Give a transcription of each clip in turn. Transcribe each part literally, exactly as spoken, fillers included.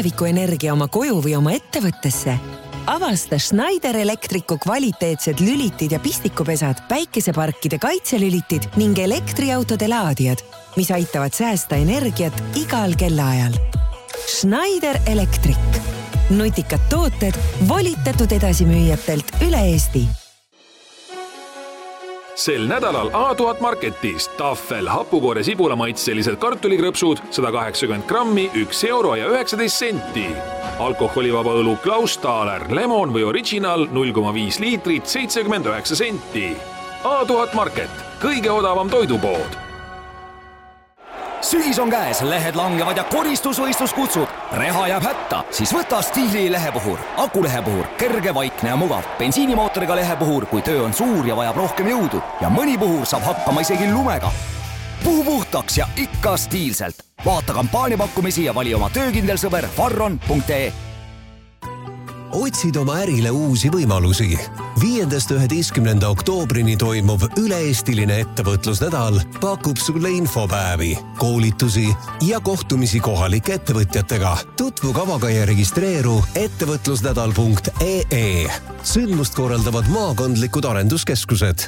tulevikuenergia oma koju või oma ettevõttesse? Avasta Schneider Electricu kvaliteetsed lülitid ja pistikupesad, päikeseparkide kaitselülitid ning elektriautode laadijad, mis aitavad säästa energiat igal kellaajal. Schneider Electric. Nutikad tooted volitatud edasimüüjatelt üle Eesti. Sel nädalal A tuhat Marketis Tafel hapukoore sibulamaitselised kartulikrõpsud sada kaheksakümmend grammi, üks euro ja üheksateist senti. Alkoholivaba õlu Klaus Thaler, lemon või original null koma viis liitrit, seitsekümmend üheksa senti. A tuhat Market, kõige odavam toidupood. Sügis on käes, lehed langevad ja koristusvõistlus kutsub. Reha jääb hätta, siis võta Stiili lehepuhur. Akulehepuhur, kerge, vaikne ja mugav. Bensiinimootoriga lehepuhur, kui töö on suur ja vajab rohkem jõudu. Ja mõni puhur saab hakkama isegi lumega. Puhu puhtaks ja ikka stiilselt. Vaata kampaaniapakkumisi ja vali oma töökindel sõber farron punkt ee. Otsid oma ärile uusi võimalusi. Viiendast üheteistkümnenda oktoobrini toimuv üle-eestiline ettevõtlusnädal pakub sulle infopäevi, koolitusi ja kohtumisi kohalike ettevõtjatega. Tutvu kavaga ja registreeru ettevõtlusnädal punkt ee. Sündmust korraldavad maakondlikud arenduskeskused.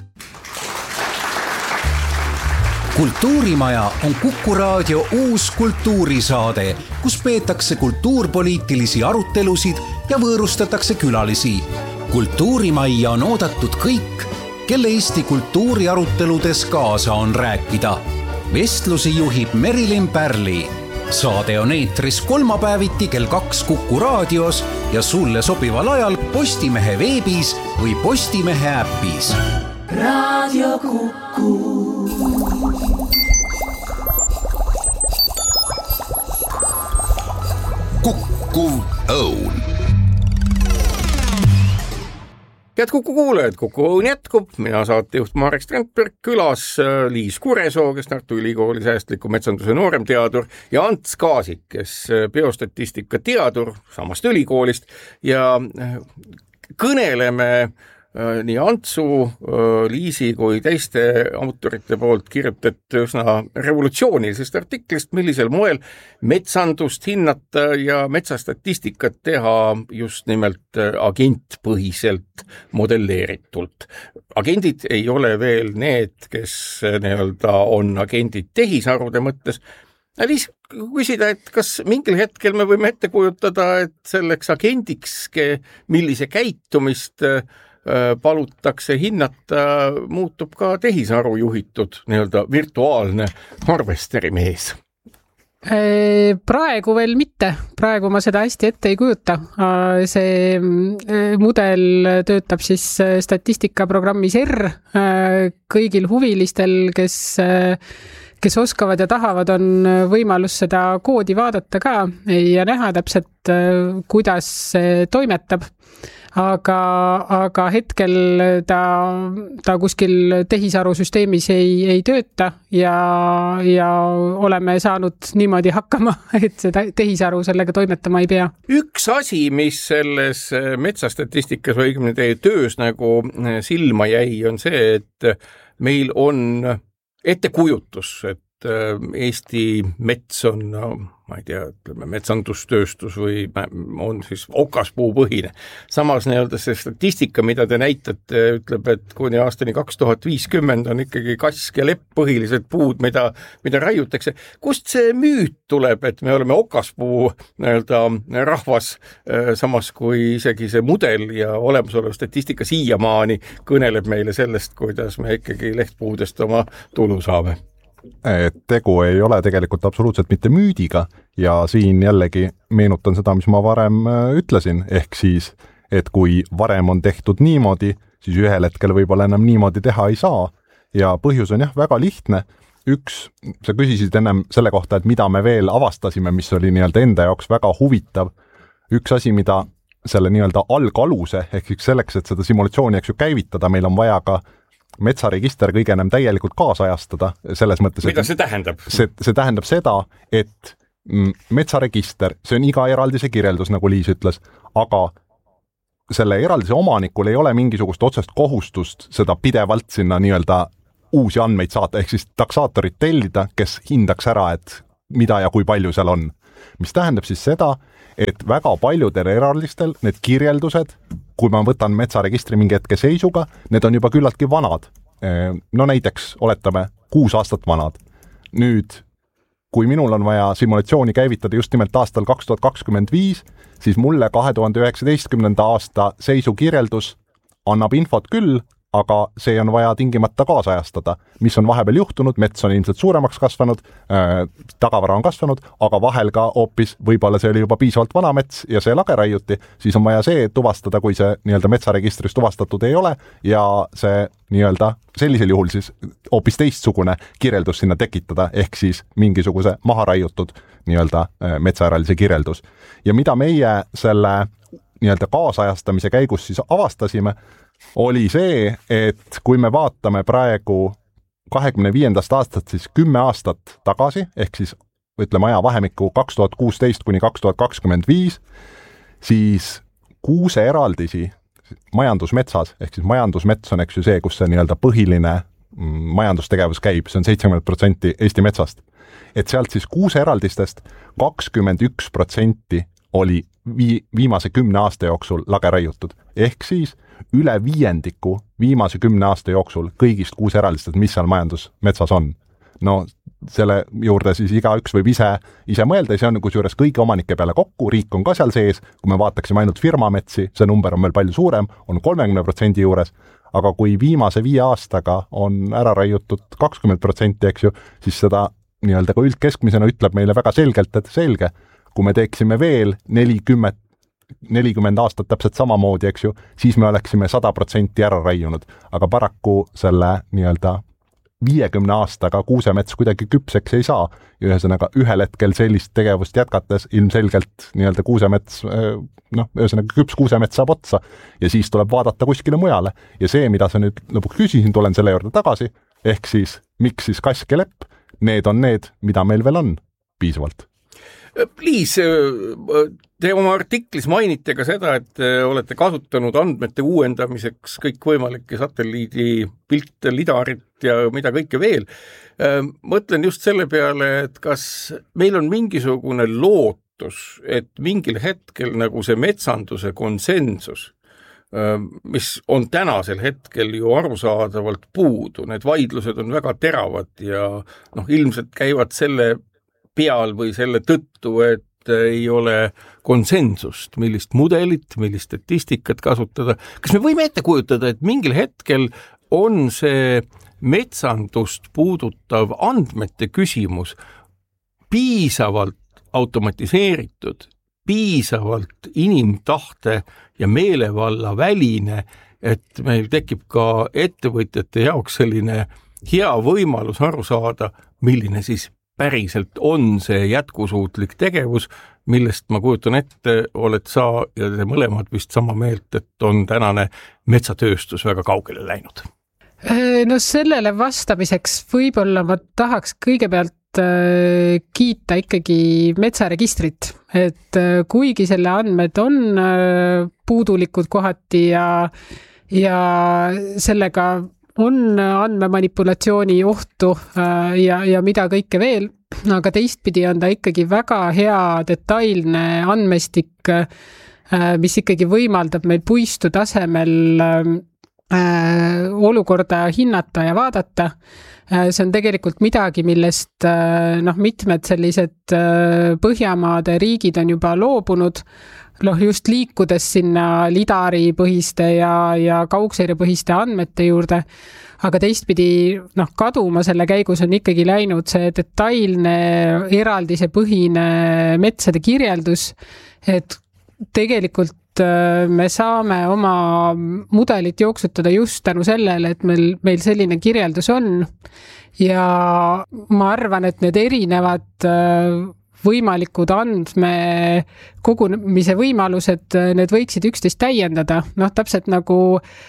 Kultuurimaja on Kuku Raadio uus kultuurisaade, kus peetakse kultuurpoliitilisi arutelusid ja võõrustatakse külalisi. Kultuurimajja on oodatud kõik, kelle Eesti kultuuriaruteludes kaasa on rääkida. Vestlusi juhib Merilin Pärli. Saade on eetris kolmapäeviti kell kaks Kuku Raadios ja sulle sobival ajal Postimehe veebis või Postimehe äppis. Raadio Kuku. Kuku Õun. Head Kuku kuulajad, Kuku Õun jätkub. Mina saatejuht Marek Strandberg, külas Liis Kuresoo, kes Tartu Ülikooli säästliku metsanduse nooremteadur, ja Ants Kaasik, kes biostatistika teadur samast ülikoolist, ja kõneleme nii Antsu, Liisi kui teiste autorite poolt kirjutatud üsna revolutsioonilisest artiklist, millisel moel metsandust hinnata ja metsastatistikat teha just nimelt agentpõhiselt modelleeritult. Agendid ei ole veel need, kes nii-öelda on agendid tehisarude mõttes. Liis, küsida, et kas mingil hetkel me võime ette kujutada, et selleks agendiks, millise käitumist palutakse hinnata, muutub ka tehisaru juhitud nii-öelda virtuaalne harvesteri mees? Praegu veel mitte. Praegu ma seda hästi ette ei kujuta. See mudel töötab siis statistikaprogrammis R. Kõigil huvilistel, kes kes oskavad ja tahavad, on võimalus seda koodi vaadata ka ja näha täpselt, kuidas see toimetab. Aga, aga hetkel ta, ta kuskil tehisarusüsteemis ei, ei tööta ja, ja oleme saanud niimoodi hakkama, et seda tehisaru sellega toimetama ei pea. Üks asi, mis selles metsastatistikas või õigemini teie töös nagu silma jäi, on see, et meil on ettekujutus, et Eesti mets on, no, ma ei tea, ütleme, metsandustööstus või on siis okaspuu põhine. Samas nii-öelda see statistika, mida te näitate, ütleb, et kuni aastani kaks tuhat viiskümmend on ikkagi kask ja lepp põhilised puud, mida, mida raiutakse. Kust see müüt tuleb, et me oleme okaspuu nii-öelda rahvas, samas kui isegi see mudel ja olemasolev statistika siiamaani kõneleb meile sellest, kuidas me ikkagi lehtpuudest oma tulu saame? Et tegu ei ole tegelikult absoluutselt mitte müüdiga ja siin jällegi meenutan seda, mis ma varem ütlesin, ehk siis, et kui varem on tehtud niimoodi, siis ühel hetkel võib-olla enam niimoodi teha ei saa ja põhjus on jah väga lihtne. Üks, sa küsisid ennem selle kohta, et mida me veel avastasime, mis oli nii-öelda enda jaoks väga huvitav. Üks asi, mida selle nii-öelda algaluse, ehk selleks, et seda simulatsiooni eks ju käivitada, meil on vaja ka metsaregister kõige enam täielikult kaasajastada selles mõttes, mida see tähendab? See, see tähendab seda, et metsaregister, see on iga eraldise kirjeldus, nagu Liis ütles, aga selle eraldise omanikul ei ole mingisugust otsest kohustust seda pidevalt sinna nii-öelda uusi andmeid saata, ehk siis taksaatorit tellida, kes hindaks ära, et mida ja kui palju seal on. Mis tähendab siis seda, et väga paljudel eraldistel need kirjeldused, kui ma võtan metsaregistri mingi hetke seisuga, need on juba küllaltki vanad. No näiteks oletame kuus aastat vanad. Nüüd, kui minul on vaja simulatsiooni käivitada just nimelt aastal kaks tuhat kakskümmend viis, siis mulle kahe tuhande üheksateistkümnenda aasta seisu kirjeldus annab infot küll, aga see on vaja tingimata kaasajastada, mis on vahepeal juhtunud, mets on ilmselt suuremaks kasvanud, äh, tagavara on kasvanud, aga vahel ka hoopis võib-olla see oli juba piisavalt vana mets ja see lage raiuti, siis on vaja see tuvastada, kui see nii-öelda metsaregistris tuvastatud ei ole ja see nii-öelda sellisel juhul siis hoopis teistsugune kirjeldus sinna tekitada, ehk siis mingisuguse maha raiutud nii-öelda äh, metsaeralise kirjeldus. Ja mida meie selle nii-öelda kaasajastamise käigus siis avastasime, oli see, et kui me vaatame praegu kahekümne viiendast aastat siis kümme aastat tagasi, ehk siis ütleme aja vahemikku kaks tuhat kuusteist kuni kaks tuhat kakskümmend viis, siis kuuse eraldisi majandusmetsas, ehk siis majandusmets on eks ju see, kus see nii-öelda põhiline majandustegevus käib, see on seitsekümmend protsenti Eesti metsast. Et sealt siis kuuse eraldistest kakskümmend üks protsenti oli vii, viimase kümne aasta jooksul lage raiutud, ehk siis üle viiendiku viimase kümne aasta jooksul kõigist kuus eraldistest, mis seal majandusmetsas on. No selle juurde siis igaüks võib ise, ise mõelda, see on kusjuures kõigi omanike peale kokku, riik on ka seal sees, kui me vaataksime ainult firmametsi, see number on meil palju suurem, on kolmekümne protsendi juures, aga kui viimase viie aastaga on ära raiutud kakskümmend protsenti, eks ju, siis seda nii-öelda ka üldkeskmisena ütleb meile väga selgelt, et selge, kui me teeksime veel nelikümmend nelikümmend aastat täpselt samamoodi, eks ju, siis me oleksime sada protsenti ära raiunud, aga paraku selle nii-öelda viiekümne aastaga kuusemets kuidagi küpseks ei saa. Ühesõnaga ühel hetkel sellist tegevust jätkates ilmselgelt nii-öelda kuusemets, noh, ühesõnaga küps kuusemets saab otsa ja siis tuleb vaadata kuskile mujale. Ja see, mida sa nüüd lõpuks küsisin, tulen selle juurde tagasi, ehk siis miks siis kask ja lepp, need on need, mida meil veel on piisavalt. Liis, te oma artiklis mainite ka seda, et olete kasutanud andmete uuendamiseks kõikvõimalikke satelliidi pilte, lidarit ja mida kõike veel. Mõtlen just selle peale, et kas meil on mingisugune lootus, et mingil hetkel nagu see metsanduse konsensus, mis on tänasel hetkel ju arusaadavalt puudu, need vaidlused on väga teravad ja noh, ilmselt käivad selle peal või selle tõttu, et ei ole konsensust, millist mudelit, millist statistikat kasutada. Kas me võime ette kujutada, et mingil hetkel on see metsandust puudutav andmete küsimus piisavalt automatiseeritud, piisavalt inimtahte ja meelevalla väline, et meil tekib ka ettevõtjate jaoks selline hea võimalus aru saada, milline siis päriselt on see jätkusuutlik tegevus, millest ma kujutan ette, oled sa ja te mõlemad vist sama meelt, et on tänane metsatööstus väga kaugele läinud. No sellele vastamiseks võib-olla ma tahaks kõigepealt kiita ikkagi metsaregistrit, et kuigi selle andmed on puudulikud kohati ja, ja sellega on andmemanipulatsiooni ohtu ja, ja mida kõike veel, aga teistpidi on ta ikkagi väga hea detailne andmestik, mis ikkagi võimaldab meil puistu tasemel olukorda hinnata ja vaadata. See on tegelikult midagi, millest noh, mitmed sellised Põhjamaade riigid on juba loobunud, noh, just liikudes sinna lidari põhiste ja, ja kaugseire põhiste andmete juurde, aga teistpidi noh, kaduma selle käigus on ikkagi läinud see detailne eraldise põhine metsade kirjeldus, et tegelikult me saame oma mudelit jooksutada just tänu sellele, et meil, meil selline kirjeldus on ja ma arvan, et need erinevad võimalikud andme kogunemise võimalused, need võiksid üksteist täiendada. Noh, täpselt nagu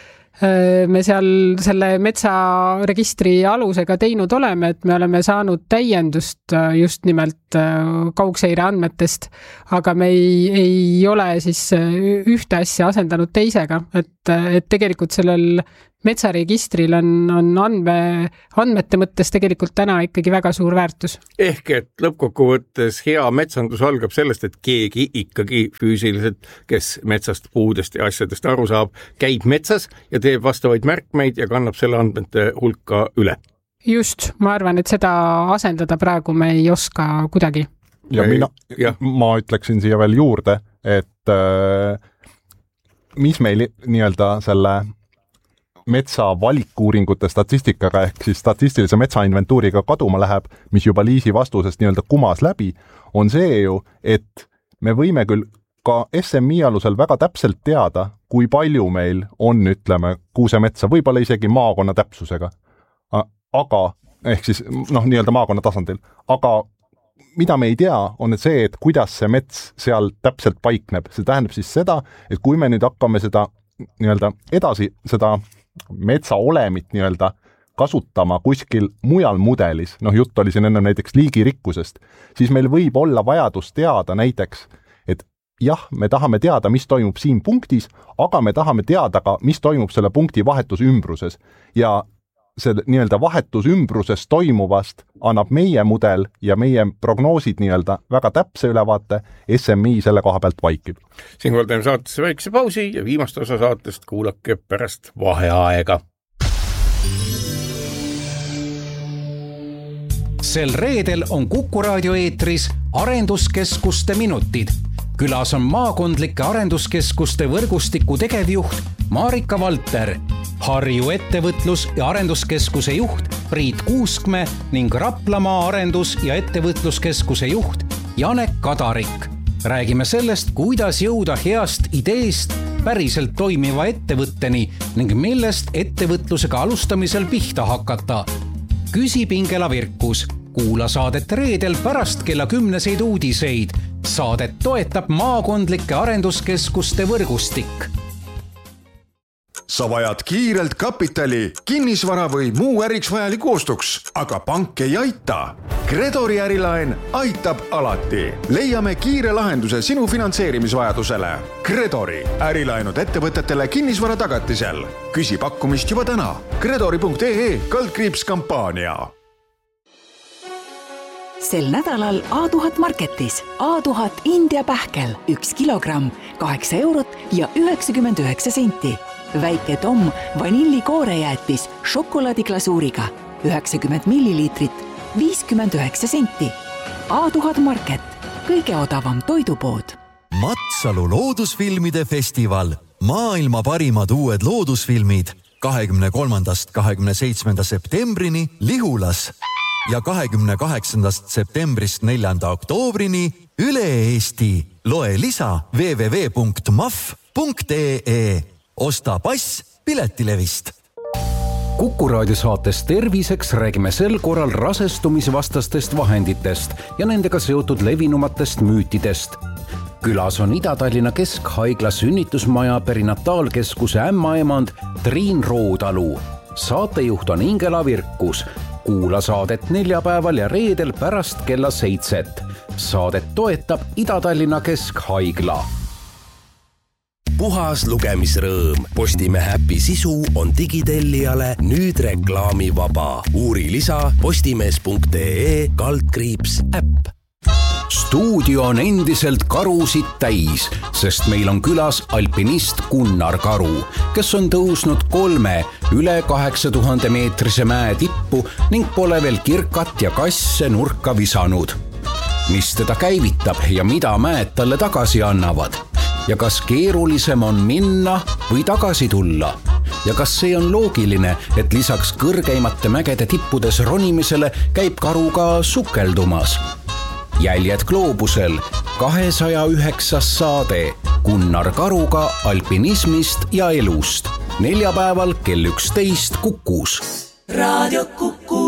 me seal selle metsaregistri alusega teinud oleme, et me oleme saanud täiendust just nimelt kaugseire andmetest, aga me ei, ei ole siis ühte asja asendanud teisega, et, et tegelikult sellel metsaregistril on, on andme, andmete mõttes tegelikult täna ikkagi väga suur väärtus. Ehk et lõppkokkuvõttes hea metsandus algab sellest, et keegi ikkagi füüsiliselt, kes metsast, puudest ja asjadest aru saab, käib metsas ja teeb vastavaid märkmeid ja kannab selle andmete hulka üle. Just, ma arvan, et seda asendada praegu me ei oska kuidagi. Ja mina, ja. ma ütleksin siia veel juurde, et äh, mis meil nii-öelda selle metsa valikuuringute statistikaga ehk siis statistilise metsainventuuriga kaduma läheb, mis juba Liisi vastusest nii-öelda kumas läbi, on see ju, et me võime küll ka S M I alusel väga täpselt teada, kui palju meil on, ütleme, kuusemetsa, võib-olla isegi maakonna täpsusega. Aga, ehk siis noh, nii-öelda maakonna tasandil, aga mida me ei tea, on et see, et kuidas see mets seal täpselt paikneb. See tähendab siis seda, et kui me nüüd hakkame seda nii-öelda edasi, seda metsa olemit nii-öelda kasutama kuskil mujal mudelis, noh jutt oli siin enne näiteks liigirikkusest, siis meil võib olla vajadus teada näiteks, et jah, me tahame teada, mis toimub siin punktis, aga me tahame teada ka, mis toimub selle punkti vahetusümbruses ja selle nii-öelda vahetusumbruses toimuvast annab meie mudel ja meie prognoosid nii-öelda väga täpse ülevaate, S M I selle koha pealt vaikib. Siinkohal teeme saatesse väikse pausi ja viimast osa saatest kuulake pärast vaheaega. Sel reedel on Kuku raadio eetris arenduskeskuste minutid. Külas on maakondlike arenduskeskuste võrgustiku tegevjuht Marika Valter, Harju ettevõtlus- ja arenduskeskuse juht Priit Kuuskme ning Raplamaa arendus- ja ettevõtluskeskuse juht Janek Kadarik. Räägime sellest, kuidas jõuda heast ideest päriselt toimiva ettevõtteni ning millest ettevõtlusega alustamisel pihta hakata. Küsi Pingela Virkus. Kuula saadet reedel pärast kella kümneseid uudiseid. Saadet toetab maakondlike arenduskeskuste võrgustik. Sa vajad kiirelt kapitali, kinnisvara või muu äriks vajaliku ostuks, aga pank ei aita. Credori ärilaen aitab alati. Leiame kiire lahenduse sinu finantseerimisvajadusele. Credori ärilaenud ettevõtetele kinnisvara tagatisel. Küsi pakkumist juba täna. Credori punkt E E kaldkriips kampaania. Sel nädalal A tuhat marketis A tuhat India pähkel üks kilogramm, kaheksa eurot ja üheksakümmend üheksa senti. Väike Tom vanillikoorejäätis šokolaadiklasuuriga üheksakümmend milliliitrit, viiskümmend üheksa senti. A tuhat market, kõige odavam toidupood. Matsalu loodusfilmide festival. Maailma parimad uued loodusfilmid kahekümne kolmandast kahekümne seitsmenda septembrini Lihulas ja kahekümne kaheksandast septembrist neljanda oktoobrini üle Eesti. Loe lisa w w w punkt m a f punkt e e. Osta pass piletilevist. Kuku raadio saates Terviseks räägime sel korral rasestumisvastastest vahenditest ja nendega seotud levinumatest müütidest. Külas on Ida-Tallinna Keskhaigla sünnitusmaja perinataalkeskuse ämmaemand Triin Roodalu. Saatejuht on Ingela Virkus. Kuula saadet neljapäeval ja reedel pärast kella seitset. Saadet toetab Ida-Tallinna Keskhaigla. Puhas lugemisrõõm. Postimehe äpi sisu on digitellijale nüüd reklaamivaba. Uuri lisa postimees punkt e e kaldkriips äpp. Stuudio on endiselt karusid täis, sest meil on külas alpinist Gunnar Karu, kes on tõusnud kolme üle kaheksa tuhande meetrise mäe tippu ning pole veel kirkat ja kasse nurka visanud. Mis teda käivitab ja mida mäed talle tagasi annavad? Ja kas keerulisem on minna või tagasi tulla? Ja kas see on loogiline, et lisaks kõrgeimate mägede tippudes ronimisele käib Karu ka sukeldumas? Jäljed gloobusel, kahesaja üheksas saade Gunnar Karuga alpinismist ja elust. Neljapäeval kell üksteist Kukus. Raadio Kuku.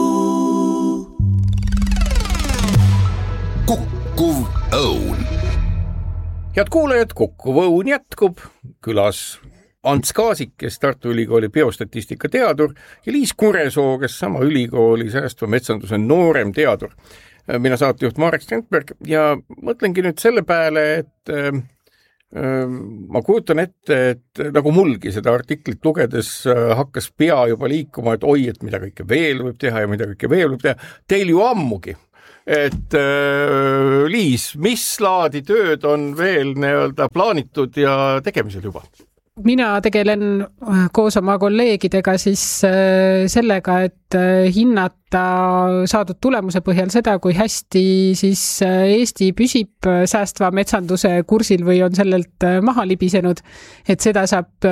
Kukkuv õun. Head kuulajad, Kukkuv õun jätkub. Külas Ants Kaasik, kes Tartu Ülikooli biostatistika teadur ja Liis Kuresoo, kes sama ülikooli säästva metsanduse noorem teadur. Mina saatejuht Marek Strandberg ja mõtlengi nüüd selle peale, et ma kujutan ette, et nagu mulgi seda artiklit lugedes hakkas pea juba liikuma, et oi, et mida kõike veel võib teha ja mida kõike veel võib teha. Teil ju ammugi. Et äh, Liis, mis laadi tööd on veel nii-öelda plaanitud ja tegemisel juba? Mina tegelen koos oma kolleegidega siis sellega, et hinnata saadud tulemuse põhjal seda, kui hästi siis Eesti püsib säästva metsanduse kursil või on sellelt maha libisenud, et seda saab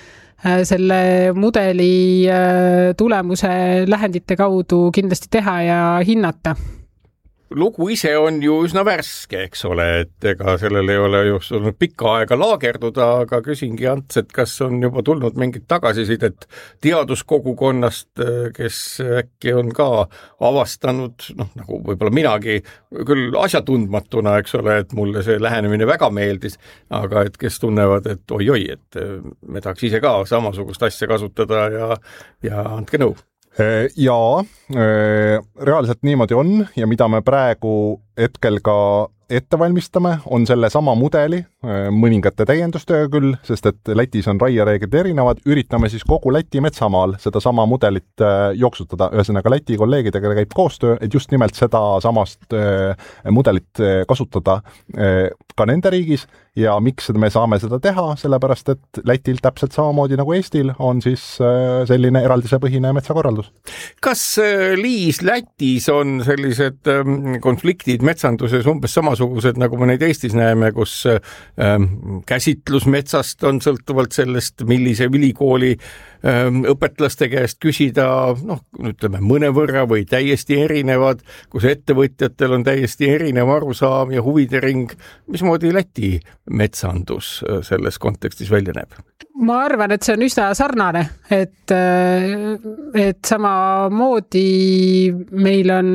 selle mudeli tulemuse lähendite kaudu kindlasti teha ja hinnata. Lugu ise on ju üsna värske, eks ole, et ega sellel ei ole just olnud pikka aega laagerduda, aga küsingi Ants, et kas on juba tulnud mingid tagasisidet teaduskogukonnast, kes äkki on ka avastanud, noh, nagu võib-olla minagi küll asjatundmatuna, eks ole, et mulle see lähenemine väga meeldis, aga et kes tunnevad, et oi-oi, et me tahaks ise ka samasugust asja kasutada ja, ja andke nõu. Jaa, reaalselt niimoodi on ja mida me praegu hetkel ka ette valmistame, on selle sama mudeli, mõningate täiendustöö küll, sest et Lätis on raiereeglid erinevad, üritame siis kogu Läti metsamaal seda sama mudelit jooksutada, ühesõnaga Läti kolleegidega käib koostöö, et just nimelt seda samast mudelit kasutada ka nende riigis ja miks me saame seda teha, sellepärast et Lätil täpselt samamoodi nagu Eestil on siis selline eraldisepõhine metsakorraldus. Kas Liis Lätis on sellised konfliktid metsanduses umbes samasugused, nagu me neid Eestis näeme, kus käsitlus metsast on sõltuvalt sellest, millise ülikooli õpetlaste käest küsida, noh, ütleme mõnevõrra või täiesti erinevad, kus ettevõtjatel on täiesti erinev arusaam ja huvide ring. Mismoodi Läti metsandus selles kontekstis välja näeb? Ma arvan, et see on üsna sarnane, et, et samamoodi meil on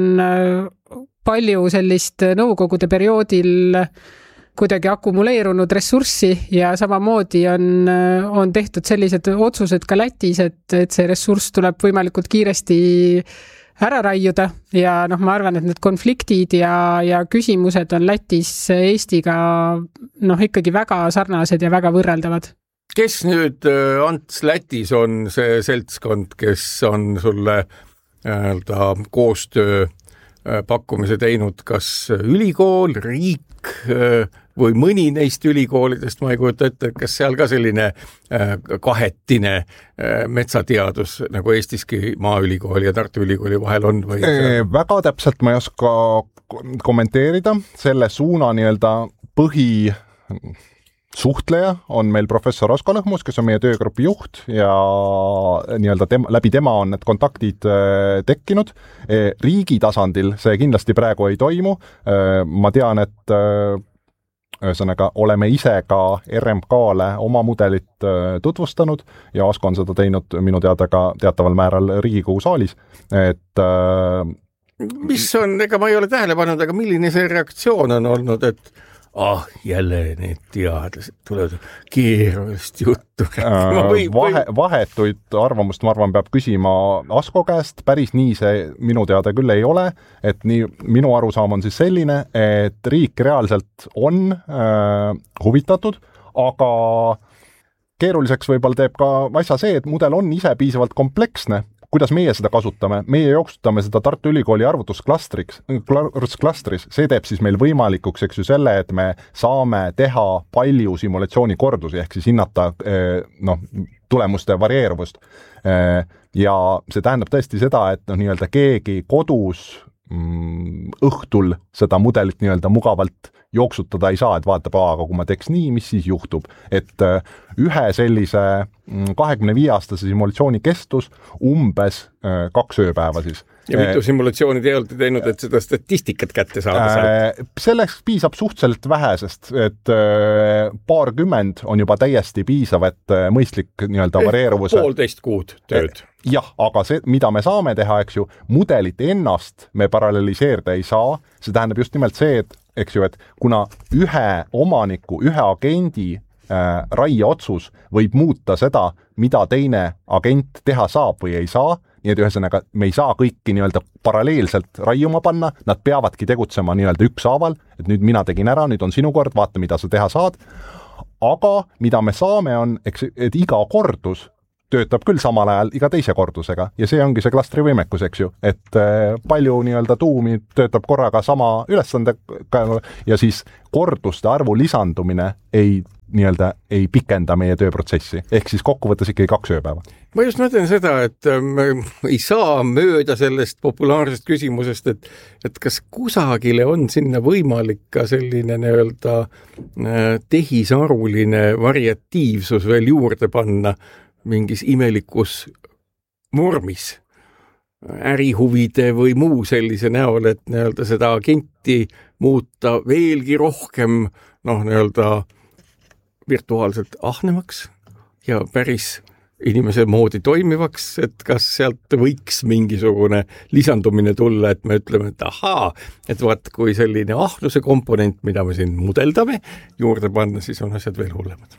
palju sellist nõukogude perioodil kuidagi akumuleerunud ressurssi ja samamoodi on, on tehtud sellised otsused ka Lätis, et, et see ressurss tuleb võimalikult kiiresti ära raiuda ja noh, ma arvan, et need konfliktid ja, ja küsimused on Lätis Eestiga noh, ikkagi väga sarnased ja väga võrreldavad. Kes nüüd, Ants, Lätis on see seltskond, kes on sulle äh, koostöö pakkumise teinud, kas ülikool, riik või mõni neist ülikoolidest, ma ei kujuta ette, kas seal ka selline kahetine metsateadus nagu Eestiski Maaülikooli ja Tartu Ülikooli vahel on? Või? Väga täpselt ma ei oska kommenteerida, selle suuna nii-öelda põhi suhtleja on meil professor Asko Lõhmus, kes on meie töögrupi juht ja nii-öelda tema, läbi tema on need kontaktid äh, tekkinud. E, riigi tasandil see kindlasti praegu ei toimu. E, ma tean, et äh, ühesõnaga oleme ise ka R M K-le oma mudelit äh, tutvustanud ja Asko on seda teinud minu teada ka teataval määral Riigikogu saalis. Et äh, mis on, ega ma ei ole tähele pannud, aga milline see reaktsioon on olnud, et ah, jälle need teadlased tulevad keerulist juttu. Või, Vahe, vahetuid arvamust, ma arvan, peab küsima Asko käest. Päris nii see minu teada küll ei ole. Et nii, minu arusaam on siis selline, et riik reaalselt on äh, huvitatud, aga keeruliseks võib-olla teeb ka asja see, et mudel on ise piisavalt kompleksne. Kuidas meie seda kasutame? Meie jooksutame seda Tartu Ülikooli arvutusklastris, see teeb siis meil võimalikuks, eks ju, selle, et me saame teha palju simulatsiooni kordusi, ehk siis hinnata noh, tulemuste varieeruvust. Ja see tähendab tõesti seda, et noh, nii-öelda keegi kodus mm, õhtul seda mudelit nii-öelda mugavalt jooksutada ei saa, et vaatab, aga kui ma teeks nii, mis siis juhtub. Et ühe sellise kahekümne viie aastase simulatsiooni kestus umbes kaks ööpäeva siis. Ja mitu simulatsiooni te olete teinud, et seda statistikat kätte saada sealt? Selleks piisab suhteliselt vähe, sest et paarkümmend on juba täiesti piisav, et mõistlik nii-öelda varieeruvuse. Poolteist kuud tööd. Jah, aga see, mida me saame teha, eks ju, mudelit ennast me paralleliseerida ei saa. See tähendab just nimelt see, et eks ju, et kuna ühe omaniku, ühe agendi äh, raieotsus võib muuta seda, mida teine agent teha saab või ei saa, nii et ühesõnaga me ei saa kõiki nii-öelda paralleelselt raiuma panna, nad peavadki tegutsema nii-öelda ükshaaval, et nüüd mina tegin ära, nüüd on sinu kord, vaata, mida sa teha saad. aga mida me saame on, eks, et iga kordus töötab küll samal ajal iga teise kordusega ja see ongi see klastri võimekus, eks ju, et palju nii-öelda tuumi töötab korraga sama ülesande ja siis korduste arvu lisandumine ei nii-öelda ei pikenda meie tööprotsessi, ehk siis kokkuvõttes ikkagi kaks ööpäeva. Ma just mõtlen seda, et me ei saa mööda sellest populaarsest küsimusest, et, et kas kusagile on sinna võimalik ka selline nii-öelda tehisaruline variatiivsus veel juurde panna mingis imelikus vormis, ärihuvide või muu sellise näol, et nii-öelda seda agenti muuta veelgi rohkem noh, nii-öelda virtuaalselt ahnemaks ja päris inimese moodi toimivaks, et kas sealt võiks mingisugune lisandumine tulla, et me ütleme, et ahaa, et vaat kui selline ahnuse komponent, mida me siin mudeldame, juurde panna, siis on asjad veel hullemad.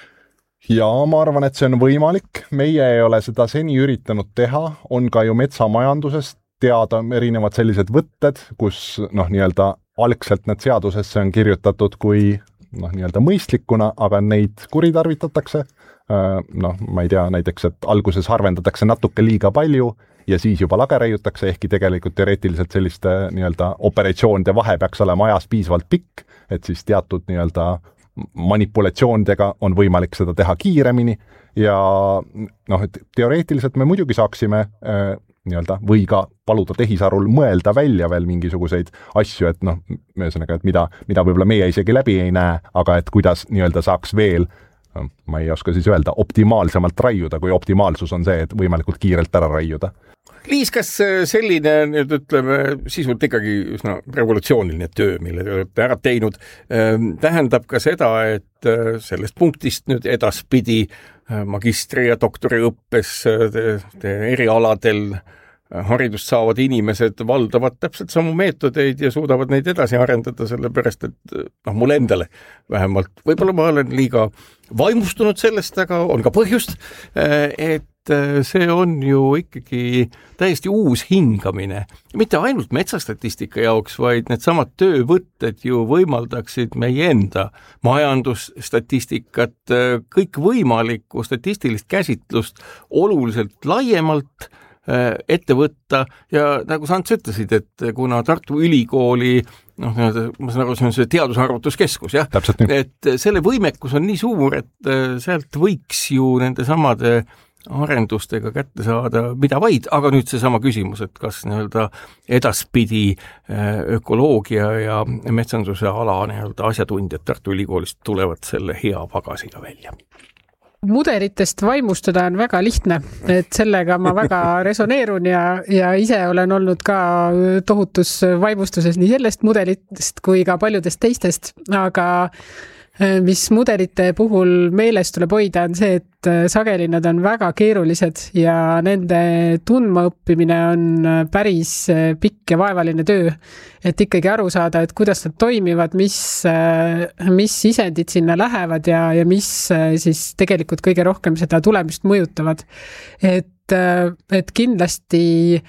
Ja ma arvan, et see on võimalik. Meie ei ole seda seni üritanud teha. On ka ju metsamajandusest teada erinevad sellised võtted, kus noh, nii-öelda algselt need seadusesse on kirjutatud kui noh, nii-öelda mõistlikuna, aga neid kuritarvitatakse. Noh, ma ei tea, näiteks, et alguses harvendatakse natuke liiga palju ja siis juba lage raiutakse, ehkki tegelikult teoreetiliselt selliste nii-öelda operatsioonide vahe peaks olema ajas piisavalt pikk, et siis teatud nii-öelda manipulatsioonidega on võimalik seda teha kiiremini ja noh, et teoreetiliselt me muidugi saaksime äh, nii-öelda või ka paluda tehisarul mõelda välja veel mingisuguseid asju, et noh, ühesõnaga, et mida, mida võib-olla meie isegi läbi ei näe, aga et kuidas nii-öelda saaks veel, ma ei oska siis öelda, optimaalsemalt raiuda, kui optimaalsus on see, et võimalikult kiirelt ära raiuda. Liis, kas selline, nüüd ütleme, sisult ikkagi üsna revolutsiooniline töö, mille te olete ära teinud, tähendab ka seda, et sellest punktist nüüd edaspidi magistri- ja doktoriõppes te, te erialadel haridust saavad inimesed valdavad täpselt samu meetodeid ja suudavad neid edasi arendada, sellepärast et noh, mul endale vähemalt, võib-olla ma olen liiga vaimustunud sellest, aga on ka põhjust, et see on ju ikkagi täiesti uus hingamine. Mitte ainult metsastatistika jaoks, vaid need samad töövõtted ju võimaldaksid meie enda majandusstatistikat, kõik võimalikku statistilist käsitlust oluliselt laiemalt ette võtta ja nagu sa Ants ütlesid, et kuna Tartu Ülikooli noh, ma saan aru, see on see teadusarvutuskeskus, jah, et selle võimekus on nii suur, et sealt võiks ju nende samade arendustega kätte saada mida vaid, aga nüüd see sama küsimus, et kas nii-öelda edaspidi ökoloogia ja metsanduse ala nii-öelda asjatundjad Tartu Ülikoolist tulevad selle hea pagasiga välja. Mudelitest vaimustuda on väga lihtne, et sellega ma väga resoneerun ja, ja ise olen olnud ka tohutus vaimustuses nii sellest mudelitest kui ka paljudest teistest, aga mis mudelite puhul meeles tuleb hoida on see, et sageli nad on väga keerulised ja nende tundmaõppimine on päris pikk ja vaevaline töö, et ikkagi aru saada, et kuidas nad toimivad, mis, mis sisendid sinna lähevad ja, ja mis siis tegelikult kõige rohkem seda tulemust mõjutavad. Et, et kindlasti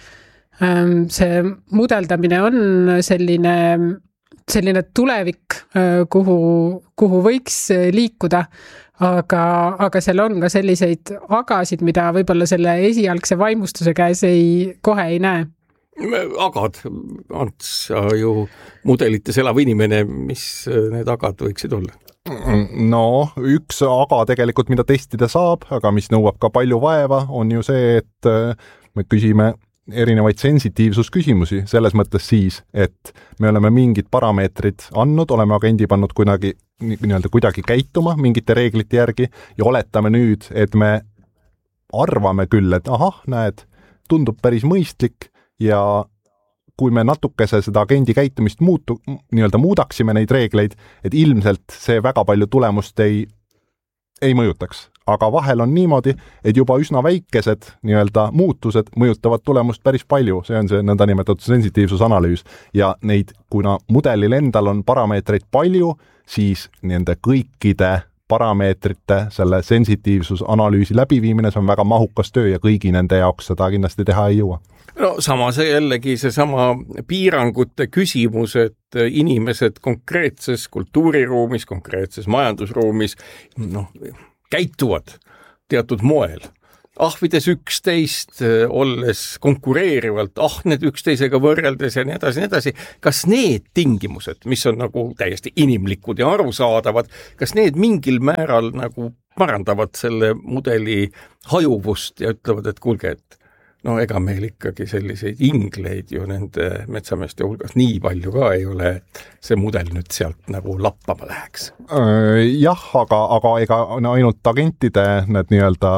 see mudeldamine on selline selline tulevik, kuhu, kuhu võiks liikuda, aga, aga seal on ka selliseid agasid, mida võib-olla selle esialgse vaimustuse käes ei, kohe ei näe. Agad, Ants, ju mudelites elav inimene, mis need agad võiksid olla? No, üks aga tegelikult, mida testida saab, aga mis nõuab ka palju vaeva, on ju see, et me küsime erinevaid sensitiivsusküsimusi selles mõttes siis, et me oleme mingid parameetrid andnud, oleme agendi pannud kuidagi, nii-öelda kuidagi käituma mingite reeglite järgi ja oletame nüüd, et me arvame küll, et ahah, näed, tundub päris mõistlik ja kui me natukese seda agendi käitumist muutu, nii-öelda muudaksime neid reegleid, et ilmselt see väga palju tulemust ei, ei mõjutaks. Aga vahel on niimoodi, et juba üsna väikesed nii-öelda muutused mõjutavad tulemust päris palju, see on see nõndanimetatud sensitiivsusanalüüs ja neid, kuna mudelil endal on parameetreid palju, siis nende kõikide parameetrite, selle sensitiivsusanalüüsi läbiviimine, see on väga mahukas töö ja kõigi nende jaoks seda kindlasti teha ei jõua. No samas jällegi seesama piirangute küsimus, et inimesed konkreetses kultuuriruumis, konkreetses majandusruumis noh, käituvad teatud moel. Ahvides üksteist, olles konkureerivalt ahned üksteisega võrreldes ja nii edasi, nii edasi. Kas need tingimused, mis on nagu täiesti inimlikud ja arusaadavad, kas need mingil määral nagu parandavad selle mudeli hajuvust ja ütlevad, et kuulge, et no ega meil ikkagi selliseid ingleid ju nende metsameeste hulgas nii palju ka ei ole, et see mudel nüüd sealt nagu lappama läheks. Jah, aga, aga ega no, ainult agentide need nii-öelda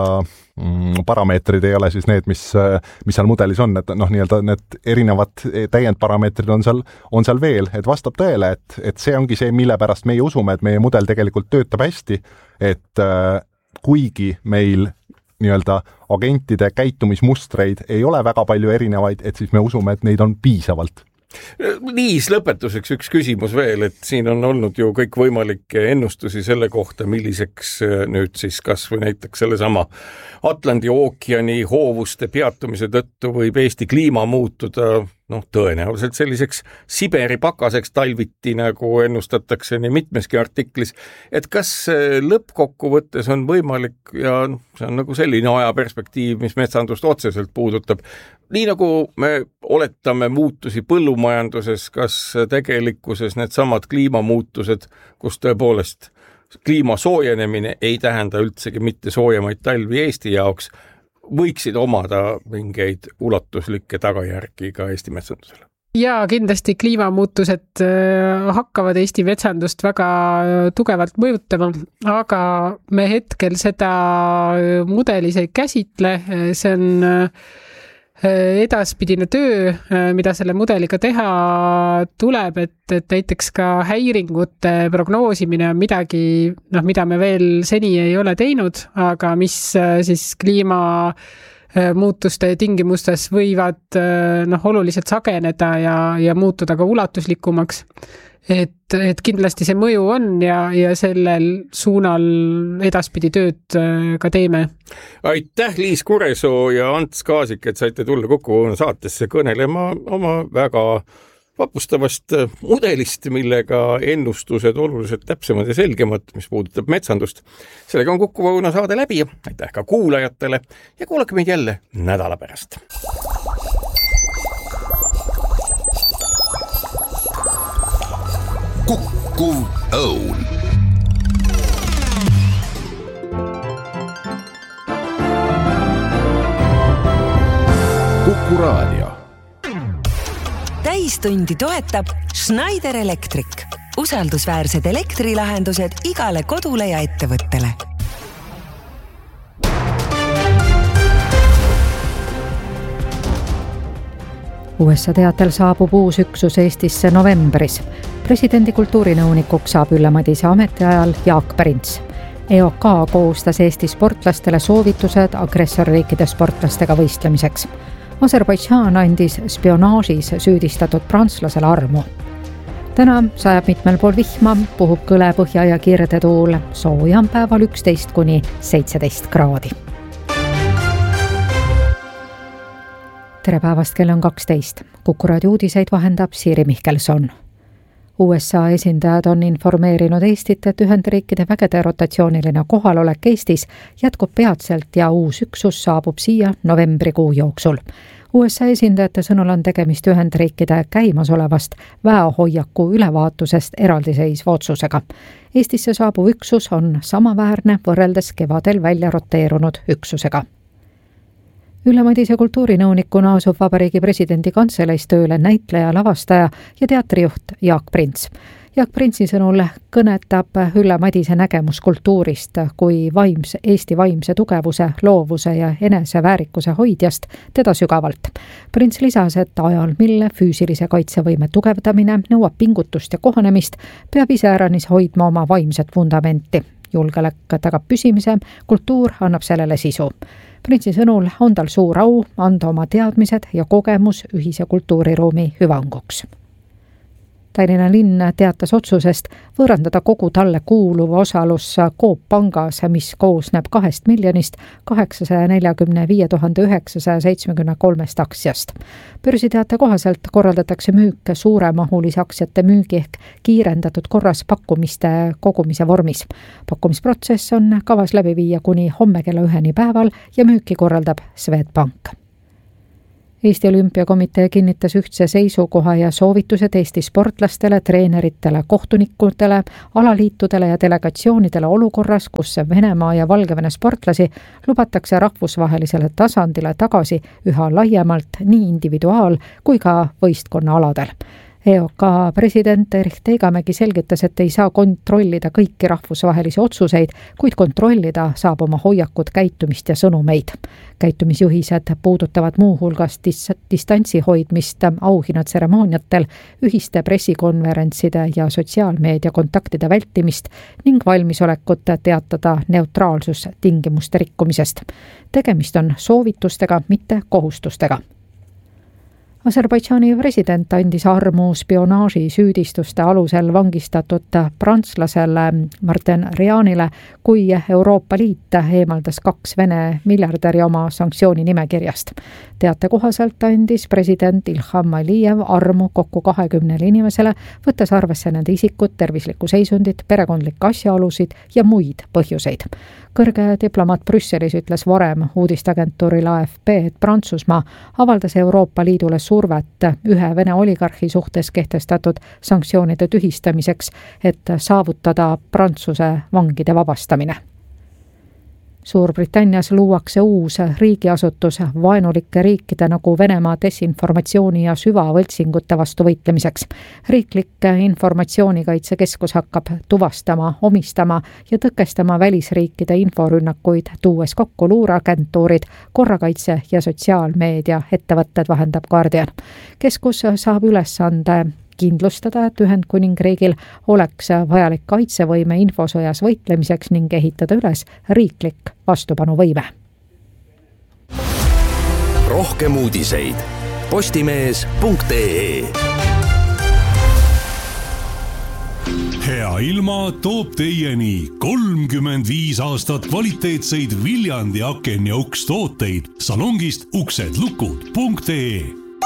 mm, parameetrid ei ole siis need, mis, mis seal mudelis on, et noh, nii-öelda need erinevad täiendparameetrid on seal, on seal veel, et vastab tõele, et, et see ongi see, mille pärast meie usume, et meie mudel tegelikult töötab hästi, et äh, kuigi meil nii-öelda agentide käitumismustreid ei ole väga palju erinevaid, et siis me usume, et neid on piisavalt. Liis, lõpetuseks üks küsimus veel, et siin on olnud ju kõik võimalikke ennustusi selle kohta, milliseks nüüd siis kas või näiteks sellesama Atlandi ookeani hoovuste peatumise tõttu võib Eesti kliima muutuda noh, tõenäoliselt selliseks Siberi pakaseks talviti, nagu ennustatakse nii mitmeski artiklis, et kas lõppkokkuvõttes on võimalik ja see on nagu selline ajaperspektiiv, mis metsandust otseselt puudutab, nii nagu me oletame muutusi põllumajanduses, kas tegelikkuses need samad kliimamuutused, kus tõepoolest kliima soojenemine ei tähenda üldsegi mitte soojemaid talvi Eesti jaoks, võiksid omada mingeid ulatuslikke tagajärgi ka Eesti metsandusele? Ja kindlasti kliimamuutused hakkavad Eesti metsandust väga tugevalt mõjutama, aga me hetkel seda mudelis ei käsitle, see on edaspidine töö, mida selle mudeliga teha tuleb, et, et näiteks ka häiringute prognoosimine on midagi, noh, mida me veel seni ei ole teinud, aga mis siis kliima muutuste tingimustes võivad noh, oluliselt sageneda ja, ja muutuda ka ulatuslikumaks. Et, et kindlasti see mõju on ja, ja sellel suunal edaspidi tööd ka teeme. Aitäh, Liis Kuresoo ja Ants Kaasik, et saite tulla Kukuõuna saatesse kõnelema oma väga vapustavast mudelist, millega ennustused oluliselt täpsemad ja selgemad, mis puudutab metsandust. Sellega on Kukuõuna saade läbi. Aitäh ka kuulajatele ja kuulake meid jälle nädala pärast. Kuku Õun. Kuku Raadio. Täistundi toetab Schneider Electric. Usaldusväärsed elektrilahendused igale kodule ja ettevõttele. U S A teatel saabub uus üksus Eestisse novembris. Presidendi kultuurinõunikuks saab Ülle Madise ametiajal Jaak Prints. E O K koostas Eesti sportlastele soovitused agressorriikide sportlastega võistlemiseks. Aserbaidžaan andis spionaažis süüdistatud prantslasele armu. Täna sajab mitmel pool vihma, puhub kõle põhja ja kirdetuul, sooja on päeval üksteist kuni seitseteist kraadi. Tere päevast, kell on kaksteist. Kuku Raadio uudiseid vahendab Siiri Mihkelson. U S A esindajad on informeerinud Eestit, et Ühendriikide vägede rotatsiooniline kohalolek Eestis jätkub peatselt ja uus üksus saabub siia novembrikuu jooksul. U S A esindajate sõnul on tegemist Ühendriikide käimasolevast väehoiaku ülevaatusest eraldiseisva otsusega. Eestisse saabuv üksus on samaväärne võrreldes kevadel välja roteerunud üksusega. Ülle Madise kultuurinõunikuna asub Vabariigi presidendi kantseleis tööle näitleja, lavastaja ja teatrijuht Jaak Prints. Jaak Printsi sõnul kõnetab Ülle Madise nägemus kultuurist kui vaimse, Eesti vaimse tugevuse, loovuse ja eneseväärikuse hoidjast teda sügavalt. Prints lisas, et ajal, mille füüsilise kaitsevõime tugevdamine nõuab pingutust ja kohanemist, peab iseäranis hoidma oma vaimset vundamenti. Julgelek tagab püsimise, kultuur annab sellele sisu. Printsi sõnul on tal suur au anda oma teadmised ja kogemus ühise kultuuriruumi hüvanguks. Tallinna linn teatas otsusest võõrandada kogu talle kuuluv osalus Coop Pangas, mis koosneb kahest miljonist kaheksasaja neljakümne viie tuhande üheksasaja seitsmekümne kolmest aktsiast. Börsiteate kohaselt korraldatakse müük suuremahulise aktsiate müügi ehk kiirendatud korras pakkumiste kogumise vormis. Pakkumisprotsess on kavas läbi viia kuni homme kella üheni päeval ja müüki korraldab Swedbank. Eesti Olümpiakomitee kinnitas ühtse seisukoha ja soovitused Eesti sportlastele, treeneritele, kohtunikudele, alaliitudele ja delegatsioonidele olukorras, kus Venemaa ja Valgevene sportlasi lubatakse rahvusvahelisele tasandile tagasi üha laiemalt nii individuaal- kui ka võistkonna aladel. E O K president Erich Teigamägi selgitas, et ei saa kontrollida kõiki rahvusvahelisi otsuseid, kuid kontrollida saab oma hoiakut, käitumist ja sõnumeid. Käitumisjuhised puudutavad muuhulgas dis- distantsi hoidmist auhinnatseremooniatel, ühiste pressikonverentside ja sotsiaalmeedia kontaktide vältimist ning valmisolekut teatada neutraalsus tingimuste rikkumisest. Tegemist on soovitustega, mitte kohustustega. Aserbaidžaani president andis armu spionaaži süüdistuste alusel vangistatud prantslasele Martin Rianile, kui Euroopa Liit eemaldas kaks Vene miljardäri oma sanktsiooni nimekirjast. Teate kohaselt andis president Ilham Aliyev armu kokku kahekümnele inimesele, võttes arvesse nende isikut, tervislikku seisundit, perekondlikke asjaolusid ja muid põhjuseid. Kõrge diplomaat Brüsselis ütles varem uudistagentuurile A F P, et Prantsusmaa avaldas Euroopa Liidule survet ühe Vene oligarhi suhtes kehtestatud sanktsioonide tühistamiseks, et saavutada Prantsuse vangide vabastamine. Suurbritannias luuakse uus riigiasutus vaenulike riikide nagu Venemaa desinformatsiooni ja süvavõltsingute vastu võitlemiseks. Riiklik informatsioonikaitsekeskus hakkab tuvastama, omistama ja tõkestama välisriikide inforünnakuid, tuues kokku luureagentuurid, korrakaitse ja sotsiaalmeedia ettevõtted, vahendab Guardian. Keskus saab ülesande kindlustada, et Ühendkuningriigil oleks vajalik kaitsevõime infosõjas võitlemiseks ning ehitada üles riiklik vastupanuvõime. Rohkem uudiseid postimees punkt ee. Hea ilma toob teieni kolmkümmend viis aastat kvaliteetseid Viljandi aken ja uks tooteid salongist uksedlukud punkt ee.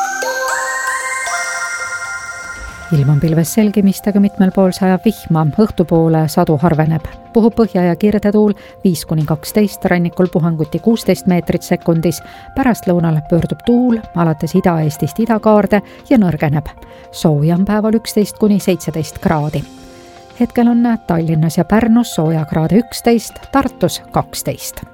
Ilm on pilves selgimist, aga mitmel pool sajab vihma, õhtupoole sadu harveneb. Puhub põhja ja kirdetuul viis kuni kaksteist, rannikul puhanguti kuusteist meetrit sekundis. Pärast lõunal pöördub tuul, alates Ida-Eestist idakaarde ja nõrgeneb. Sooja on päeval üksteist kuni seitseteist kraadi. Hetkel on Tallinnas ja Pärnus sooja kraade üksteist, Tartus kaksteist.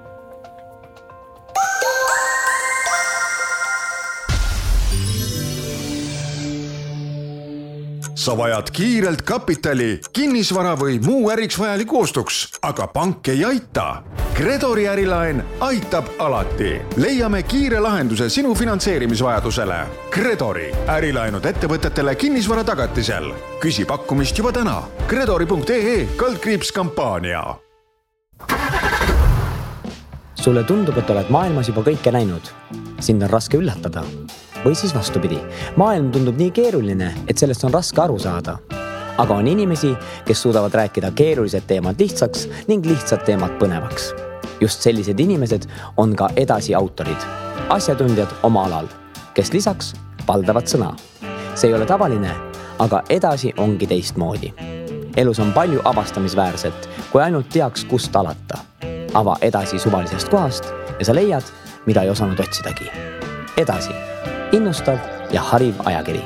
Sa vajad kiirelt kapitali, kinnisvara või muu äriks vajaliku ostuks, aga pank ei aita. Gredori ärilaen aitab alati. Leiame kiire lahenduse sinu finantseerimisvajadusele. Gredori ärilaenud ettevõtetele kinnisvara tagatisel. Küsi pakkumist juba täna. Gredori punkt ee kaldkriips kampaania. Sulle tundub, et oled maailmas juba kõike näinud. Sind on raske üllatada. Või siis vastupidi, maailm tundub nii keeruline, et sellest on raske aru saada. Aga on inimesi, kes suudavad rääkida keerulised teemad lihtsaks ning lihtsad teemad põnevaks. Just sellised inimesed on ka edasi autorid, asjatundjad oma alal, kes lisaks valdavad sõna. See ei ole tavaline, aga edasi ongi teistmoodi. Elus on palju avastamisväärset, kui ainult teaks, kust alata. Ava edasi suvalisest kohast ja sa leiad, mida ei osanud otsidagi. Edasi. Innustav ja hariv ajakiri.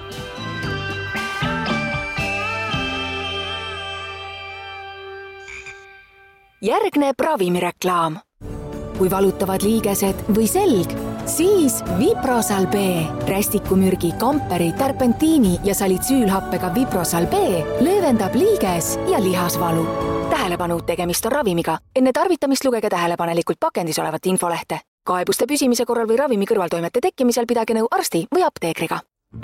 Järgneb ravimireklaam. Kui valutavad liigesed või selg, siis Viprosal B. Rästikumürgi, kamperi, terpentiini ja salitsüülhappega Viprosal B löövendab liiges ja lihasvalu. Tähelepanu, tegemist on ravimiga. Enne tarvitamist lugege tähelepanelikult pakendis olevat infolehte. Kaebuste püsimise korral või ravimi kõrvaltoimete tekkimisel pidage nõu arsti või apteekriga.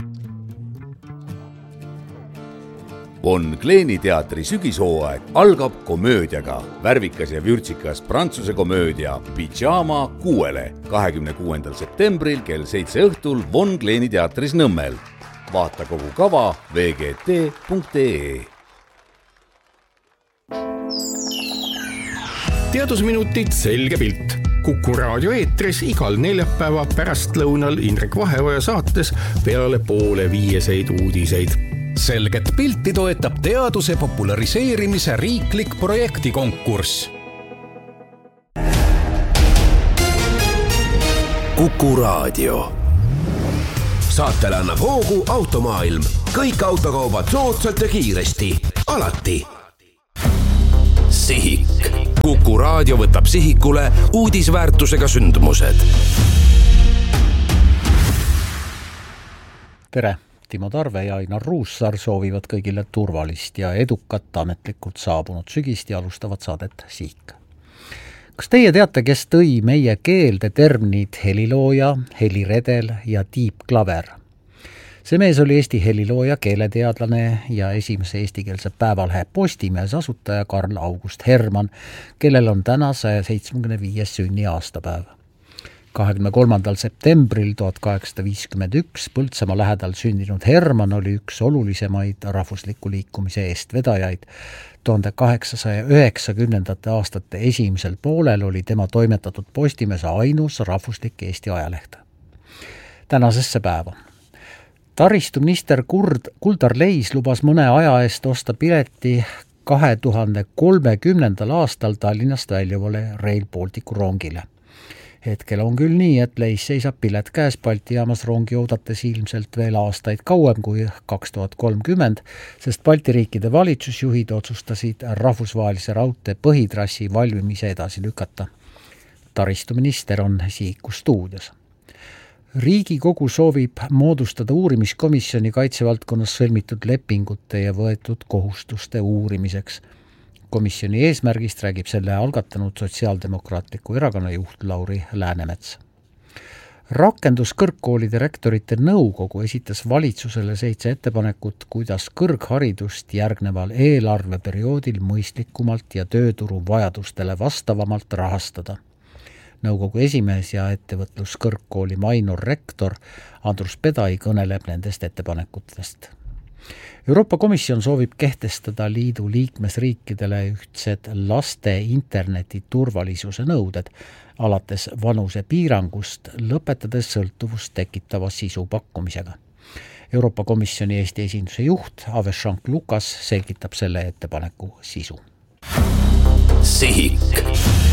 Von Kleeni teatri sügishooaeg algab komöödiaga. Värvikas ja vürtsikas prantsuse komöödia Pyjama kuuele kahekümne kuuendal septembril kell seitse õhtul Von Kleeni teatris Nõmmel. vaata kogu kava v g t punkt e e. teadusminutid selge pilt. Kuku raadio eetris igal neljapäeva pärastlõunal Indrek Vaheoja saates peale poole viieseid uudiseid. Selget pilti toetab teaduse populariseerimise riiklik projektikonkurss. Kuku raadio. Saatele annab hoogu Automaailm. Kõik autokaubad soodsalt ja kiiresti. Alati. Sihik. Kuku raadio võtab sihikule uudisväärtusega sündmused. Tere! Timo Tarve ja Ainar Ruussaar soovivad kõigile turvalist ja edukat ametlikult saabunud sügist ja alustavad saadet Sihik. Kas teie teate, kes tõi meie keelde terminid helilooja, heliredel ja tiipklaver? See mees oli Eesti helilooja, keeleteadlane ja esimese eestikeelse päevalehe Postimees asutaja Karl August Hermann, kellel on täna saja seitsmekümne viies sünni aastapäev. kahekümne kolmandal septembril tuhat kaheksasada viiskümmend üks Põltsamaa lähedal sündinud Hermann oli üks olulisemaid rahvusliku liikumise eestvedajaid. tuhande kaheksasaja üheksakümnendate aastate esimesel poolel oli tema toimetatud Postimees ainus rahvuslik Eesti ajaleht. Tänasesse päeva. Taristuminister Kurd, Kuldar Leis lubas mõne aja eest osta pileti kahe tuhande kolmekümnendal aastal Tallinnast väljuvale Rail Balticu rongile. Hetkel on küll nii, et Leis seisab pilet käes Balti jaamas rongi oodates ilmselt veel aastaid kauem kui kaks tuhat kolmkümmend, sest Balti riikide valitsusjuhid otsustasid rahvusvahelise raudtee põhitrassi valmimise edasi lükata. Taristuminister on Sihiku stuudios. Riigikogu soovib moodustada uurimiskomisjoni kaitsevaldkonnas sõlmitud lepingute ja võetud kohustuste uurimiseks. Komisjoni eesmärgist räägib selle algatanud Sotsiaaldemokraatliku erakonna juht Lauri Läänemets. Rakenduskõrgkoolide rektorite nõukogu esitas valitsusele seitse ettepanekut, kuidas kõrgharidust järgneval eelarveperioodil mõistlikumalt ja tööturu vajadustele vastavamalt rahastada. Nõukogu esimees ja ettevõtluskõrgkooli Mainor rektor Andrus Pedai kõneleb nendest ettepanekutest. Euroopa Komisjon soovib kehtestada liidu liikmesriikidele ühtsed laste interneti turvalisuse nõuded, alates vanuse piirangust, lõpetades sõltuvust tekitava sisu pakkumisega. Euroopa Komisjoni Eesti esinduse juht Aveshank Lukas selgitab selle ettepaneku sisu. Sihik.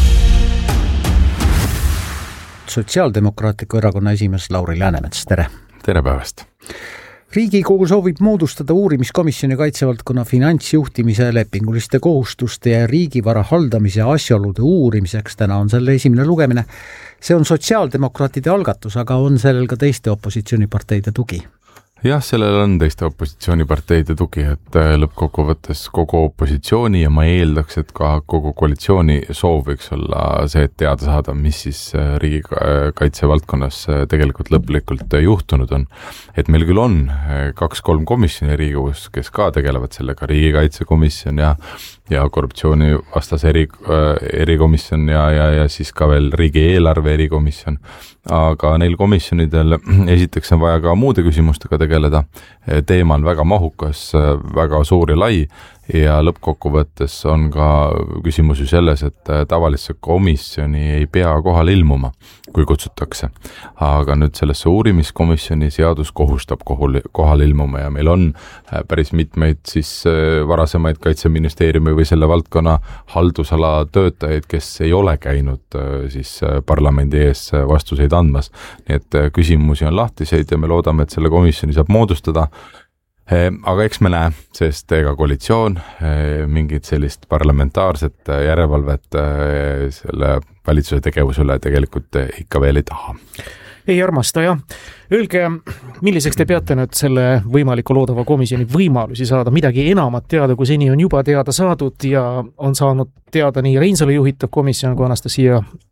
Sotsiaaldemokraatliku erakonna esimees Lauri Läänemets, tere! Tere päevast! Riigikogu soovib moodustada uurimiskomisjoni kaitsevaldkonna finantsjuhtimise, lepinguliste kohustuste ja riigivara haldamise asjaolude uurimiseks. Täna on selle esimene lugemine. See on sotsiaaldemokraatide algatus, aga on sellel ka teiste opositsiooniparteide tugi? Jah, sellel on teiste opositsiooniparteide tugi, et lõppkokkuvõttes kogu opositsiooni ja ma eeldaks, et ka kogu koalitsiooni soov võiks olla see, et teada saada, mis siis riigikaitse valdkonnas tegelikult lõplikult juhtunud on. Et meil küll on kaks-kolm komisjoni Riigikogus, kes ka tegelevad sellega, riigikaitsekomisjon ja, ja korruptsiooni vastas eri, erikomisjon ja, ja, ja siis ka veel riigieelarve erikomisjon. Aga neil komisjonidel esiteks on vaja ka muude küsimustega tegeleda. Teema on väga mahukas, väga suur ja lai ja lõppkokkuvõttes on ka küsimus ju selles, et tavalisse komisjoni ei pea kohal ilmuma, kui kutsutakse. Aga nüüd sellesse uurimiskomisjoni seadus kohustab kohal ilmuma ja meil on päris mitmeid siis varasemaid Kaitseministeeriumi või selle valdkonna haldusala töötajaid, kes ei ole käinud siis parlamendi ees vastuseid andmas. Nii et küsimusi on lahtiseid ja me loodame, et selle komisjoni saab moodustada. Aga eks me näe, sest ega koalitsioon mingit sellist parlamentaarset järelevalvet selle valitsuse tegevusele tegelikult ikka veel ei taha. Ei armasta, jah. Öelge, milliseks te peate nüüd selle võimaliku loodava komisjoni võimalusi saada, midagi enamat teada, kui seni on juba teada saadud ja on saanud teada nii Reinsalu juhitav komisjon kui Anastasia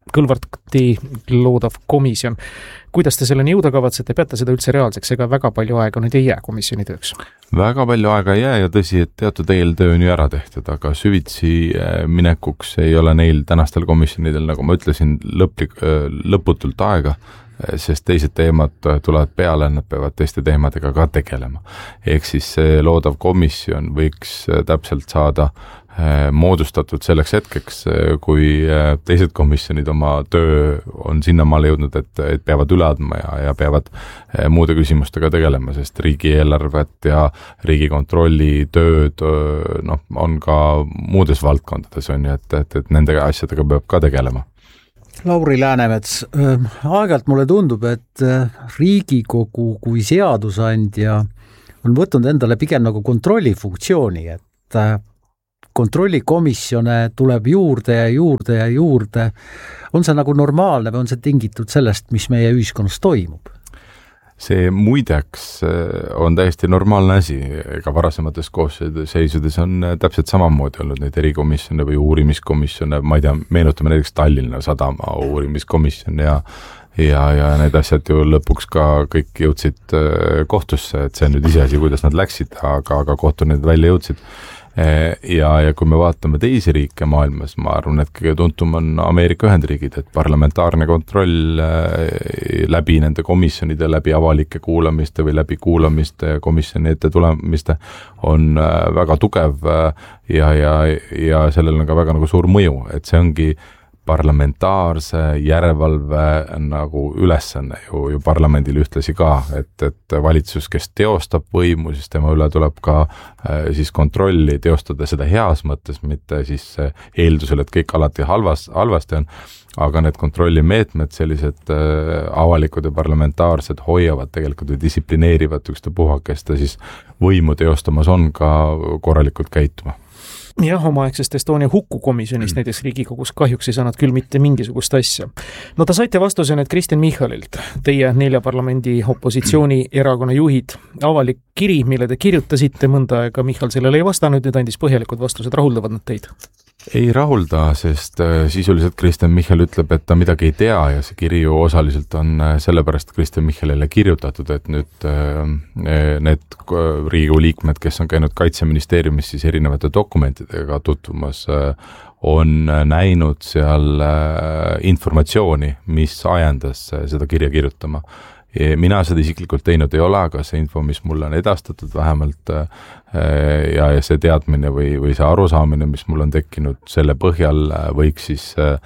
Kõlvarti loodav komisjon. Kuidas te selleni jõuda kavatsete, peate seda üldse reaalseks, ega väga palju aega nüüd ei jää komisjoni tööks? Väga palju aega ei jää ja tõsi, et teatud eeltöö on ju ära tehtud, aga süvitsi minekuks ei ole neil tänastel komisjonidel, nagu ma ütlesin, lõplik, lõputult aega, sest teised teemad tulevad peale, nad peavad teiste teemadega ka tegelema. Ehk siis see loodav komisjon võiks täpselt saada moodustatud selleks hetkeks, kui teised komisjonid oma töö on sinnamaale jõudnud, et, et peavad üle andma ja, ja peavad muude küsimustega tegelema, sest riigieelarvet ja riigikontrolli tööd noh, on ka muudes valdkondades, on ju, et, et, et nende asjadega peab ka tegelema. Lauri Läänemets, aeg-ajalt mulle tundub, et Riigikogu kui seadusandja on võtnud endale pigem nagu kontrollifunktsiooni, et kontrollikomisjone tuleb juurde ja juurde ja juurde. On see nagu normaalne või on see tingitud sellest, mis meie ühiskonnas toimub? See muideks on täiesti normaalne asi, ega varasemates koosseisudes on täpselt samamoodi olnud neid erikomisjone või uurimiskomisjone, ma ei tea, meenutame näiteks Tallinna Sadama uurimiskomisjon ja ja, ja need asjad ju lõpuks ka kõik jõudsid kohtusse, et see on nüüd iseasi, kuidas nad läksid, aga, aga kohtu need välja jõudsid. Ja, ja kui me vaatame teisi riike maailmas, ma arvan, et kõige tuntum on Ameerika Ühendriigid, et parlamentaarne kontroll läbi nende komisjonide, läbi avalike kuulamiste või läbi kuulamiste ja komisjoni ette tulemiste on väga tugev ja, ja, ja sellel on ka väga nagu suur mõju, et see ongi parlamentaarse järelevalve nagu ülesanne ju, ju parlamendil ühtlasi ka, et, et valitsus, kes teostab võimu, siis tema üle tuleb ka siis kontrolli teostada seda heas mõttes, mitte siis eeldusel, et kõik alati halvas, halvasti on, aga need kontrollimeetmed, sellised avalikud ja parlamentaarsed hoiavad tegelikult või distsiplineerivad ükste puha, kes ta siis võimu teostamas on ka korralikult käituma. Jah, omaaegsest Estonia hukku komisjonist mm. näiteks Riigikogus kahjuks ei saanud küll mitte mingisugust asja. No ta saite vastuse nüüd Kristen Michalilt, teie nelja parlamendi opositsiooni erakonna juhid. Avalik kiri, mille te kirjutasite mõnda aega, Michal sellele ei vastanud, nüüd andis põhjalikud vastused, rahuldavad nad teid? Ei rahulda, sest sisuliselt Kristen Michal ütleb, et ta midagi ei tea ja see kiri ju osaliselt on sellepärast Kristen Michalile kirjutatud, et nüüd need Riigikogu liikmed, kes on käinud Kaitseministeeriumis siis erinevate dokumentidega tutvumas, on näinud seal informatsiooni, mis ajendas seda kirja kirjutama. Mina seda isiklikult teinud ei ole, aga see info, mis mulle on edastatud vähemalt ja, ja see teadmine või, või see arusaamine, mis mul on tekkinud, selle põhjal võiks siis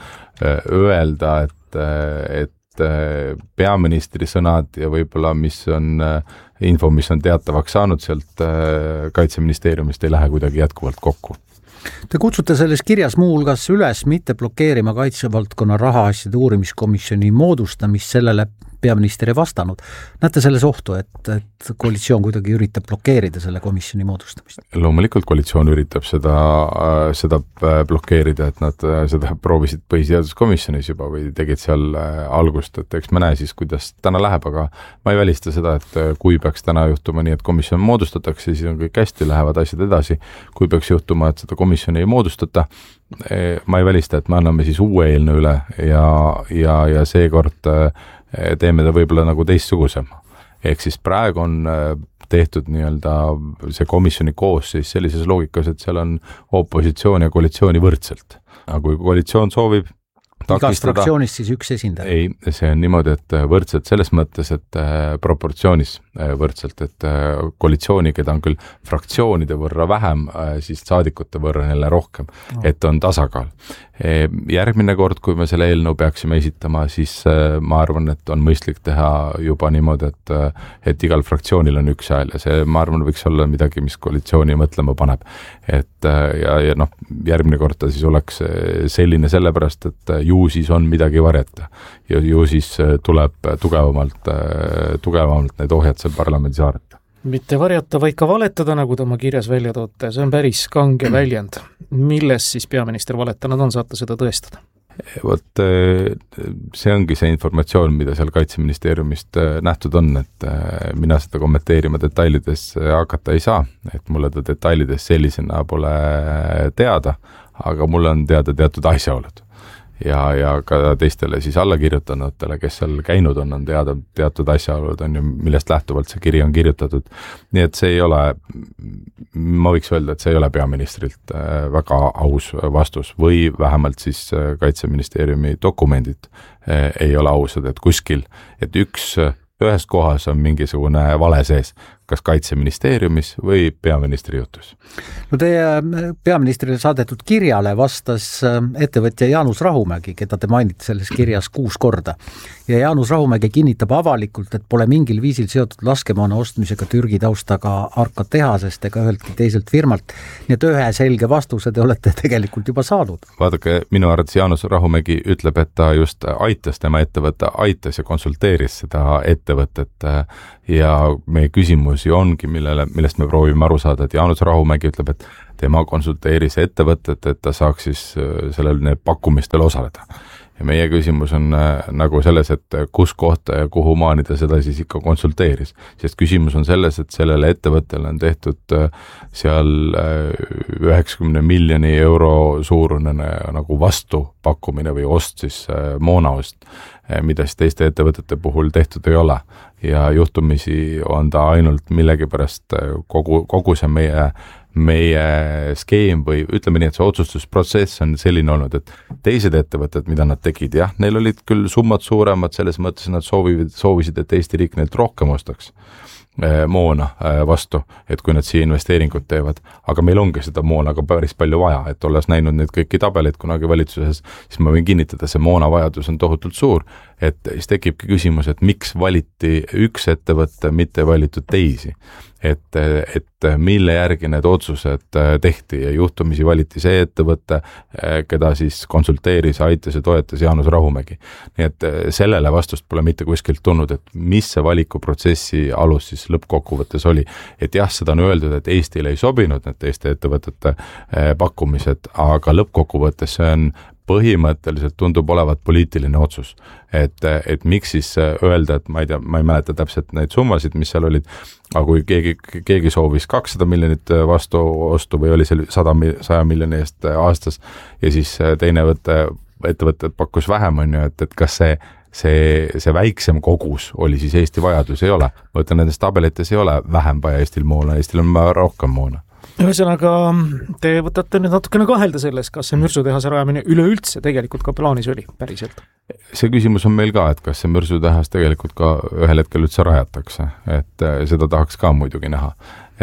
öelda, et, et peaministri sõnad ja võib-olla mis on info, mis on teatavaks saanud sealt Kaitseministeeriumist, ei lähe kuidagi jätkuvalt kokku. Te kutsute selles kirjas muu hulgas üles mitte blokeerima kaitsevaldkonna rahaasjade uurimiskomisjoni moodustamist, sellele peaminister ei vastanud. Näete selles ohtu, et, et koalitsioon kuidagi üritab blokeerida selle komisjoni moodustamist? Loomulikult koalitsioon üritab seda, seda blokeerida, et nad seda proovisid põhiseaduskomisjonis juba või tegid seal algust, et eks me näe siis, kuidas täna läheb, aga ma ei välista seda, et kui peaks täna juhtuma nii, et komisjon moodustatakse, siis on kõik hästi, lähevad asjad edasi. Kui peaks juhtuma, et seda komisjoni ei moodustata, ma ei välista, et me anname siis uue eelnõu üle ja, ja, ja seekord teeme ta võib-olla nagu teistsugusema. Ehk siis praegu on tehtud nii-öelda see komisjoni koosseis sellises loogikas, et seal on opositsioon ja koalitsiooni võrdselt. Aga kui koalitsioon soovib Igast fraktsioonist siis üks esindaja? Ei, see on niimoodi, et võrdselt selles mõttes, et proportsioonis võrdselt, et koalitsiooni, keda on küll fraktsioonide võrra vähem, siis saadikute võrra neile rohkem, et on tasakaal. Järgmine kord, kui me selle eelnõu peaksime esitama, siis ma arvan, et on mõistlik teha juba niimoodi, et, et igal fraktsioonil on üks hääl ja see, ma arvan, võiks olla midagi, mis koalitsiooni mõtlema paneb. Et, ja, ja noh, järgmine kord ta siis oleks selline sellepärast, et ju siis on midagi varjata ja ju siis tuleb tugevamalt, tugevamalt need ohjad seal parlamendi saareta. Mitte varjata, vaid ka valetada, nagu ta oma kirjas välja toote. See on päris kange väljend. Milles siis peaminister valetanud on, saate seda tõestada? Vot see ongi see informatsioon, mida seal Kaitseministeeriumist nähtud on, et mina seda kommenteerima detailides hakata ei saa, et mulle ta detailides sellisena pole teada, aga mulle on teada teatud asjaolud. ja, ja ka teistele siis allakirjutanutele, kes seal käinud on, on teada teatud asjaolud, on ju, millest lähtuvalt see kiri on kirjutatud. Nii et see ei ole, ma võiks öelda, et see ei ole peaministrilt väga aus vastus või vähemalt siis Kaitseministeeriumi dokumendid ei ole ausad, et kuskil, et üks ühes kohas on mingisugune vale sees, kas Kaitseministeeriumis või peaministri jutus? No teie peaministrile saadetud kirjale vastas ettevõtja Jaanus Rahumägi, keda te mainite selles kirjas kuus korda. Ja Jaanus Rahumägi kinnitab avalikult, et pole mingil viisil seotud laskemoona ostmisega Türgi taustaga Arka tehasest ega üheltki teiselt firmalt. Nii et ühe selge vastuse te olete tegelikult juba saanud. Vaadake, minu arvates Jaanus Rahumägi ütleb, et ta just aitas tema ettevõtte, aitas ja konsulteeris seda ettevõtet ja meie küsimus ju ongi, millele, millest me proovime aru saada, et Jaanus Rahumägi ütleb, et tema konsulteeris ettevõtet, et ta saaks siis sellel pakkumistel osaleda. Ja meie küsimus on nagu selles, et kus kohta ja kuhu maani ta seda siis ikka konsulteeris. Sest küsimus on selles, et sellele ettevõttele on tehtud seal üheksakümne miljoni euro suurune nagu vastupakkumine või ost siis moonaost, mida siis teiste ettevõtete puhul tehtud ei ole. Ja juhtumisi on ta ainult millegipärast kogu, kogu see meie meie skeem või ütleme nii, et see otsustusprotsess on selline olnud, et teised ettevõtted, mida nad tegid, jah, neil olid küll summad suuremad, selles mõttes nad soovisid, soovisid, et Eesti riik neilt rohkem ostaks moona vastu, et kui nad siia investeeringut teevad, aga meil ongi seda moona ka päris palju vaja, et olles näinud neid kõiki tabeleid kunagi valitsuses, siis ma võin kinnitada, see moona vajadus on tohutult suur, et siis tekibki küsimus, et miks valiti üks ettevõtte, mitte valitud teisi. Et, et mille järgi need otsused tehti ja juhtumisi valiti see ettevõtte, keda siis konsulteeris, aitas ja toetas Jaanus Rahumägi. Nii et sellele vastust pole mitte kuskilt tulnud, et mis see valikuprotsessi alus siis lõppkokkuvõttes oli. Et jah, seda on öeldud, et Eestile ei sobinud need teiste ettevõtete pakkumised, aga lõppkokkuvõttes see on põhimõtteliselt tundub olevat poliitiline otsus, et, et miks siis öelda, et ma ei tea, ma ei mäleta täpselt neid summasid, mis seal olid, aga kui keegi, keegi soovis kakssada miljonit vastu ostu või oli seal sada, saja miljoni eest aastas ja siis teine võtte, ettevõte pakkus vähem, on ju, et, et kas see see, see väiksem kogus oli siis Eesti vajadus, ei ole. Ma ütlen, nendes tabelites ei ole vähem vaja Eestil moona, Eestil on rohkem moona. Ühesõnaga, te võtate nüüd natukene kahelda selles, kas see mürsutehase rajamine üleüldse tegelikult ka plaanis oli päriselt? See küsimus on meil ka, et kas see mürsutehas tegelikult ka ühel hetkel üldse rajatakse, et seda tahaks ka muidugi näha.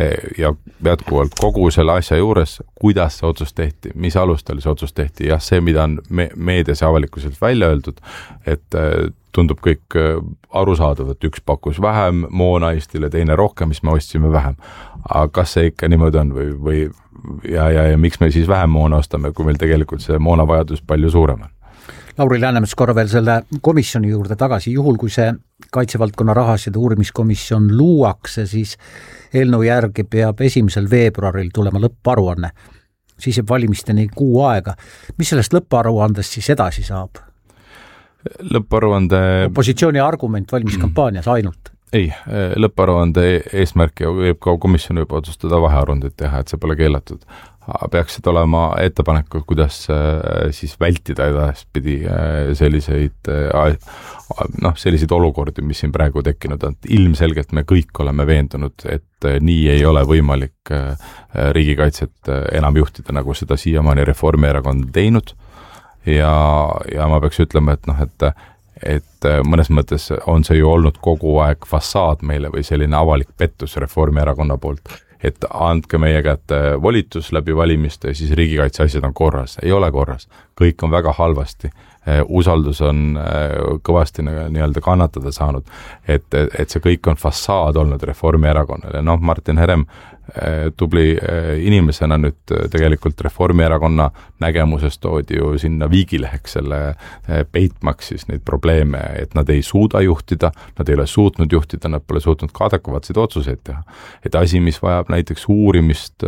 Ja jätkuvalt kogu selle asja juures, kuidas see otsus tehti, mis alustel see otsus tehti, jah, see, mida on me- meedias ja avalikuselt välja öeldud, et tundub kõik arusaadav, et üks pakkus vähem moona Eestile, teine rohkem, mis me ostsime vähem. Aga kas see ikka niimoodi on või, või ja, ja, ja miks me siis vähem moona ostame, kui meil tegelikult see moonavajadus palju suurem on? Lauri Läänemets korra veel selle komisjoni juurde tagasi, juhul kui see kaitsevaldkonna rahasjade uurimiskomisjon luuakse, siis eelnõu järgi peab esimesel veebruaril tulema lõpparuanne. Siis jääb valimisteni kuu aega. Mis sellest lõpparuandest siis edasi saab? Lõpparuande... Opositsiooni argument valimiskampaanias ainult? Ei, lõpparuande eesmärk võib ka komisjon juba otsustada vahearundit teha, et see pole keelatud. Peaksid olema ettepanekud, kuidas siis vältida edaspidi selliseid, noh, selliseid olukordi, mis siin praegu tekkinud on. Ilmselgelt me kõik oleme veendunud, et nii ei ole võimalik riigikaitset enam juhtida, nagu seda siiamaani Reformierakond teinud. Ja, ja ma peaks ütlema, et noh, et et mõnes mõttes on see ju olnud kogu aeg fassaad meile või selline avalik pettus Reformierakonna poolt, et andke meie kätte volitus läbi valimiste ja siis riigikaitse asjad on korras. Ei ole korras. Kõik on väga halvasti. Usaldus on kõvasti nii-öelda kannatada saanud, et, et see kõik on fassaad olnud Reformierakonnale. Noh, Martin Herem tubli inimesena nüüd tegelikult Reformierakonna nägemusest toodi ju sinna viigileheks selle peitmaks siis neid probleeme, et nad ei suuda juhtida, nad ei ole suutnud juhtida, nad pole suutnud ka adekvaatseid otsuseid teha. Et asi, mis vajab näiteks uurimist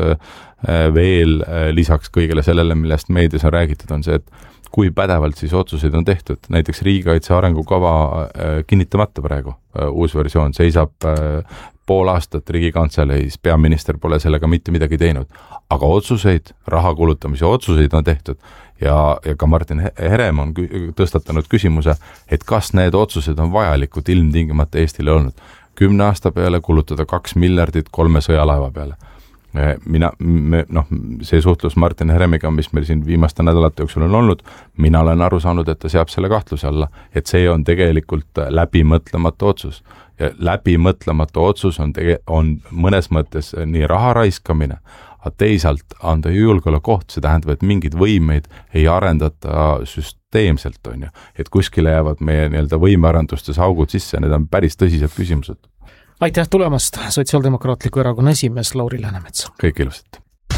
veel lisaks kõigele sellele, millest meedias on räägitud, on see, et kui pädevalt siis otsuseid on tehtud. Näiteks riigikaitse arengukava kinnitamata praegu, uus versioon, seisab pool aastat Riigikantseleis, peaminister pole sellega mitte midagi teinud. Aga otsuseid, raha kulutamise otsuseid on tehtud ja, ja ka Martin Herem on tõstatanud küsimuse, et kas need otsused on vajalikud ilmtingimata Eestile olnud. Kümne aasta peale kulutada kaks miljardit kolme sõjalaeva peale. Mina, me, noh, see suhtlus Martin Heremiga, mis meil siin viimaste nädalate jooksul on olnud, mina olen aru saanud, et ta seab selle kahtluse alla, et see on tegelikult läbimõtlematu otsus. Ja läbimõtlematu otsus on, tege, on mõnes mõttes nii raha raiskamine, aga teisalt on ta julgeolekuoht, see tähendab, et mingid võimeid ei arendata süsteemselt, on ju, et kuskile jäävad meie nii-öelda võimearendustes augud sisse, need on päris tõsised küsimused. Aitäh tulemast, Sotsiaaldemokraatliku erakonna esimees Lauri Läänemets. Kõik ilusat.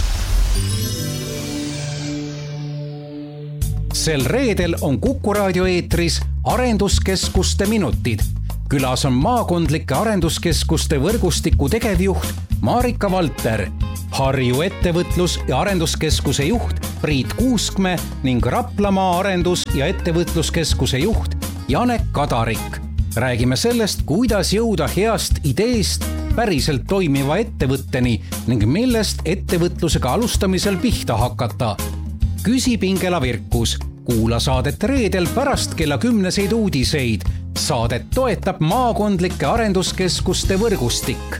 Sel reedel on Kuku raadio eetris Arenduskeskuste minutid. Külas on maakondlike arenduskeskuste võrgustiku tegevjuht Marika Valter, Harju ettevõtlus- ja arenduskeskuse juht Priit Kuuskme ning Raplamaa arendus- ja ettevõtluskeskuse juht Janek Kadarik. Räägime sellest, kuidas jõuda heast ideest päriselt toimiva ettevõtteni ning millest ettevõtlusega alustamisel pihta hakata. Küsi Pingela Virkus. Kuula saadet reedel pärast kella kümneseid uudiseid. Saadet toetab maakondlike arenduskeskuste võrgustik.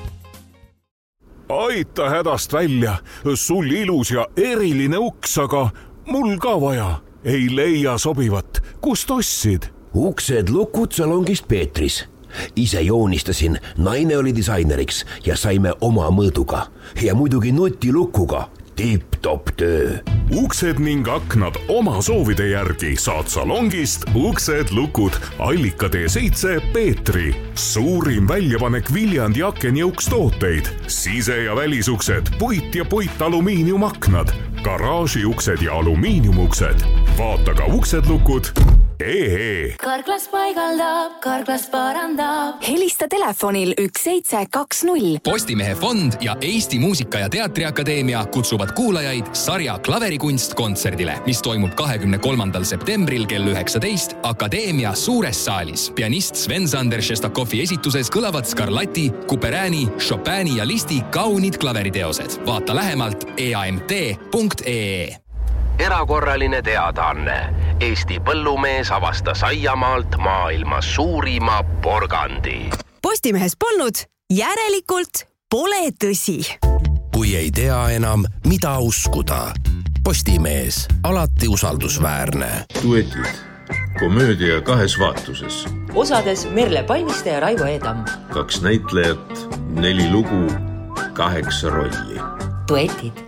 Aita hädast välja. Sul ilus ja eriline uks, aga mul ka vaja. Ei leia sobivat. Kust ostsid? Uksed lukud salongist Peetris. Ise joonistasin, naine oli disaineriks ja saime oma mõõduga. Ja muidugi nutilukuga. Tipp-top töö. Uksed ning aknad oma soovide järgi saad salongist Uksed lukud Allika tee seitse Peetri. Suurim väljapanek Viljandi aken ja ukstooteid. Sise- ja välisuksed, puit ja puit alumiiniumaknad, garaažiuksed ja alumiiniumuksed. Vaata ka Uksed lukud. Ehe. Karklas paigaldab, Karklas parandab. Helista telefonil üks seitse kaks null. Postimehe fond ja Eesti Muusika- ja Teatriakadeemia kutsuvad kuulajaid sarja Klaverikunst kontserdile, mis toimub kahekümne kolmandal septembril kell üheksateist Akadeemia suures saalis. Pianist Sven-Sander Šestakovi esituses kõlavad Scarlatti, Couperini, Chopini ja Listi kaunid klaveriteosed. Vaata lähemalt e a m t punkt e e. Erakorraline teadaanne. Eesti põllumees avastas aiamaalt maailma suurima porgandi. Postimehes polnud, järelikult pole tõsi. Kui ei tea enam, mida uskuda. Postimees, alati usaldusväärne. Duetid. Komöödia kahes vaatuses. Osades Merle Palmiste ja Raivo Eedam. Kaks näitlejat, neli lugu, kaheksa rolli. Duetid.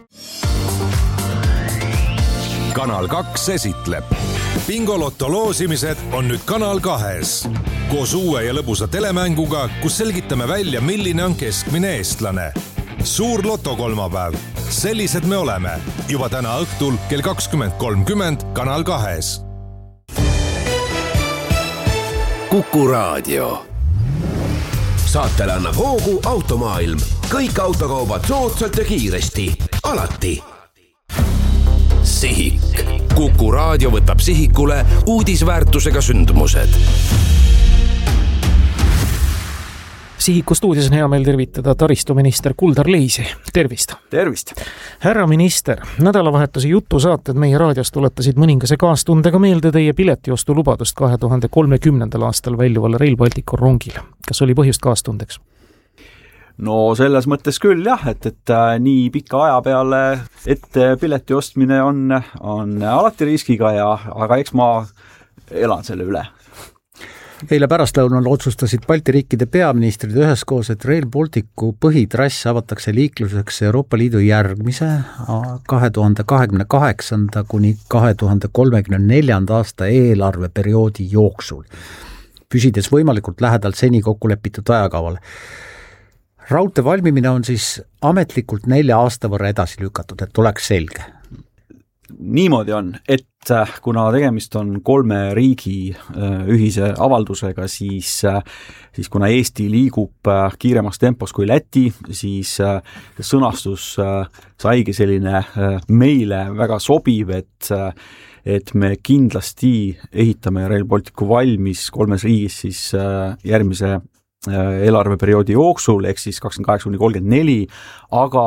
Kanal kaks esitleb. Bingolotto loosimised on nüüd Kanal kahes. Koos uue ja lõbusa telemänguga, kus selgitame välja, milline on keskmine eestlane. Suur loto kolmapäev. Sellised me oleme. Juba täna õhtul kell kakskümmend kolmkümmend Kanal kahes. Kuku raadio. Saatele annab hoogu Automaailm. Kõik autokaubad soodsalt ja kiiresti. Alati. Sihik. Kuku raadio võtab sihikule uudisväärtusega sündmused. Sihiku stuudios on hea meil tervitada taristuminister Kuldar Leisi. Tervist! Tervist! Härra minister, nädalavahetuse jutusaated meie raadios tuletasid mõningase kaastundega meelde teie piletiostu lubadust kahe tuhande kolmekümnendal aastal väljuvale Rail Balticu rongile. Kas oli põhjust kaastundeks? No selles mõttes küll jah, et, et äh, nii pika aja peale ette pileti ostmine on, on alati riskiga ja, aga eks ma elan selle üle. Eile pärastlõunal otsustasid Balti riikide peaministrid üheskoos, et Rail Balticu põhitrass avatakse liikluseks Euroopa Liidu järgmise kahe tuhande kahekümne kaheksanda kuni kahe tuhande kolmekümne neljanda aasta eelarveperioodi jooksul, püsides võimalikult lähedalt seni kokku lepitud ajakavale. Raudtee valmimine on siis ametlikult nelja aasta võrra edasi lükatud, et oleks selge. Niimoodi on, et kuna tegemist on kolme riigi ühise avaldusega, siis, siis kuna Eesti liigub kiiremas tempos kui Läti, siis sõnastus saigi selline meile väga sobiv, et, et me kindlasti ehitame Rail Balticu valmis kolmes riigis siis järgmise eelarveperioodi jooksul, ehk siis kakskümmend kaheksa kuni kolmkümmend neli, aga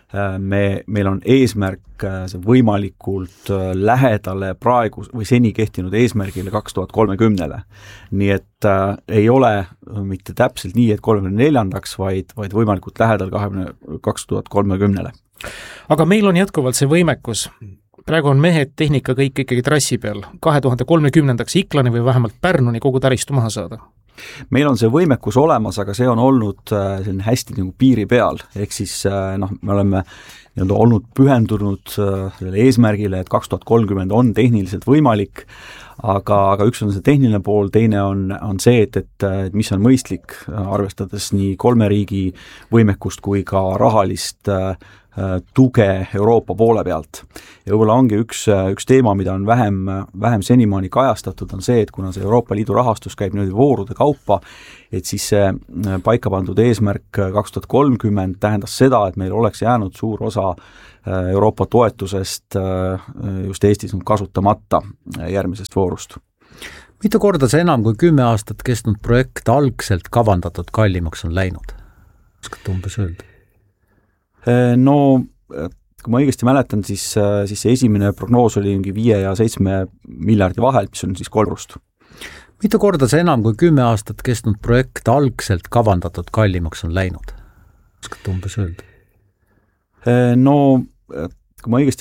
me, meil on eesmärk see võimalikult lähedale praegu või seni kehtinud eesmärgile kaks tuhat kolmekümnele. Nii et äh, ei ole mitte täpselt nii, et kolmekümne neljandaks, vaid, vaid võimalikult lähedal kahekümne kaks tuhat kolmekümnele. Aga meil on jätkuvalt see võimekus. Praegu on mehed, tehnika kõik ikkagi trassi peal. kahe tuhande kolmekümnendaks Iklani või vähemalt Pärnuni kogu taristu maha saada. Meil on see võimekus olemas, aga see on olnud selline hästi nagu piiri peal, ehk siis noh, me oleme nii-öelda olnud pühendunud selle eesmärgile, et kaks tuhat kolmkümmend on tehniliselt võimalik, aga, aga üks on see tehniline pool, teine on, on see, et, et, et mis on mõistlik, arvestades nii kolme riigi võimekust kui ka rahalist tuge Euroopa poole pealt. Ja võib-olla ongi üks, üks teema, mida on vähem, vähem senimaani kajastatud, on see, et kuna see Euroopa Liidu rahastus käib nüüd voorude kaupa, et siis see paika pandud eesmärk kaks tuhat kolmkümmend tähendas seda, et meil oleks jäänud suur osa Euroopa toetusest just Eestis kasutamata järgmisest voorust. Mitu korda see enam kui kümme aastat kestnud projekt algselt kavandatud kallimaks on läinud? Oskad umbes öelda? No, kui ma õigesti mäletan, siis, siis see esimene prognoos oli mingi viie ja seitsme miljardi vahel, mis on siis kolmrust. Mitu korda see enam kui kümme aastat kestnud projekt algselt kavandatud kallimaks on läinud? Oskad umbes öelda? No, kui ma õigesti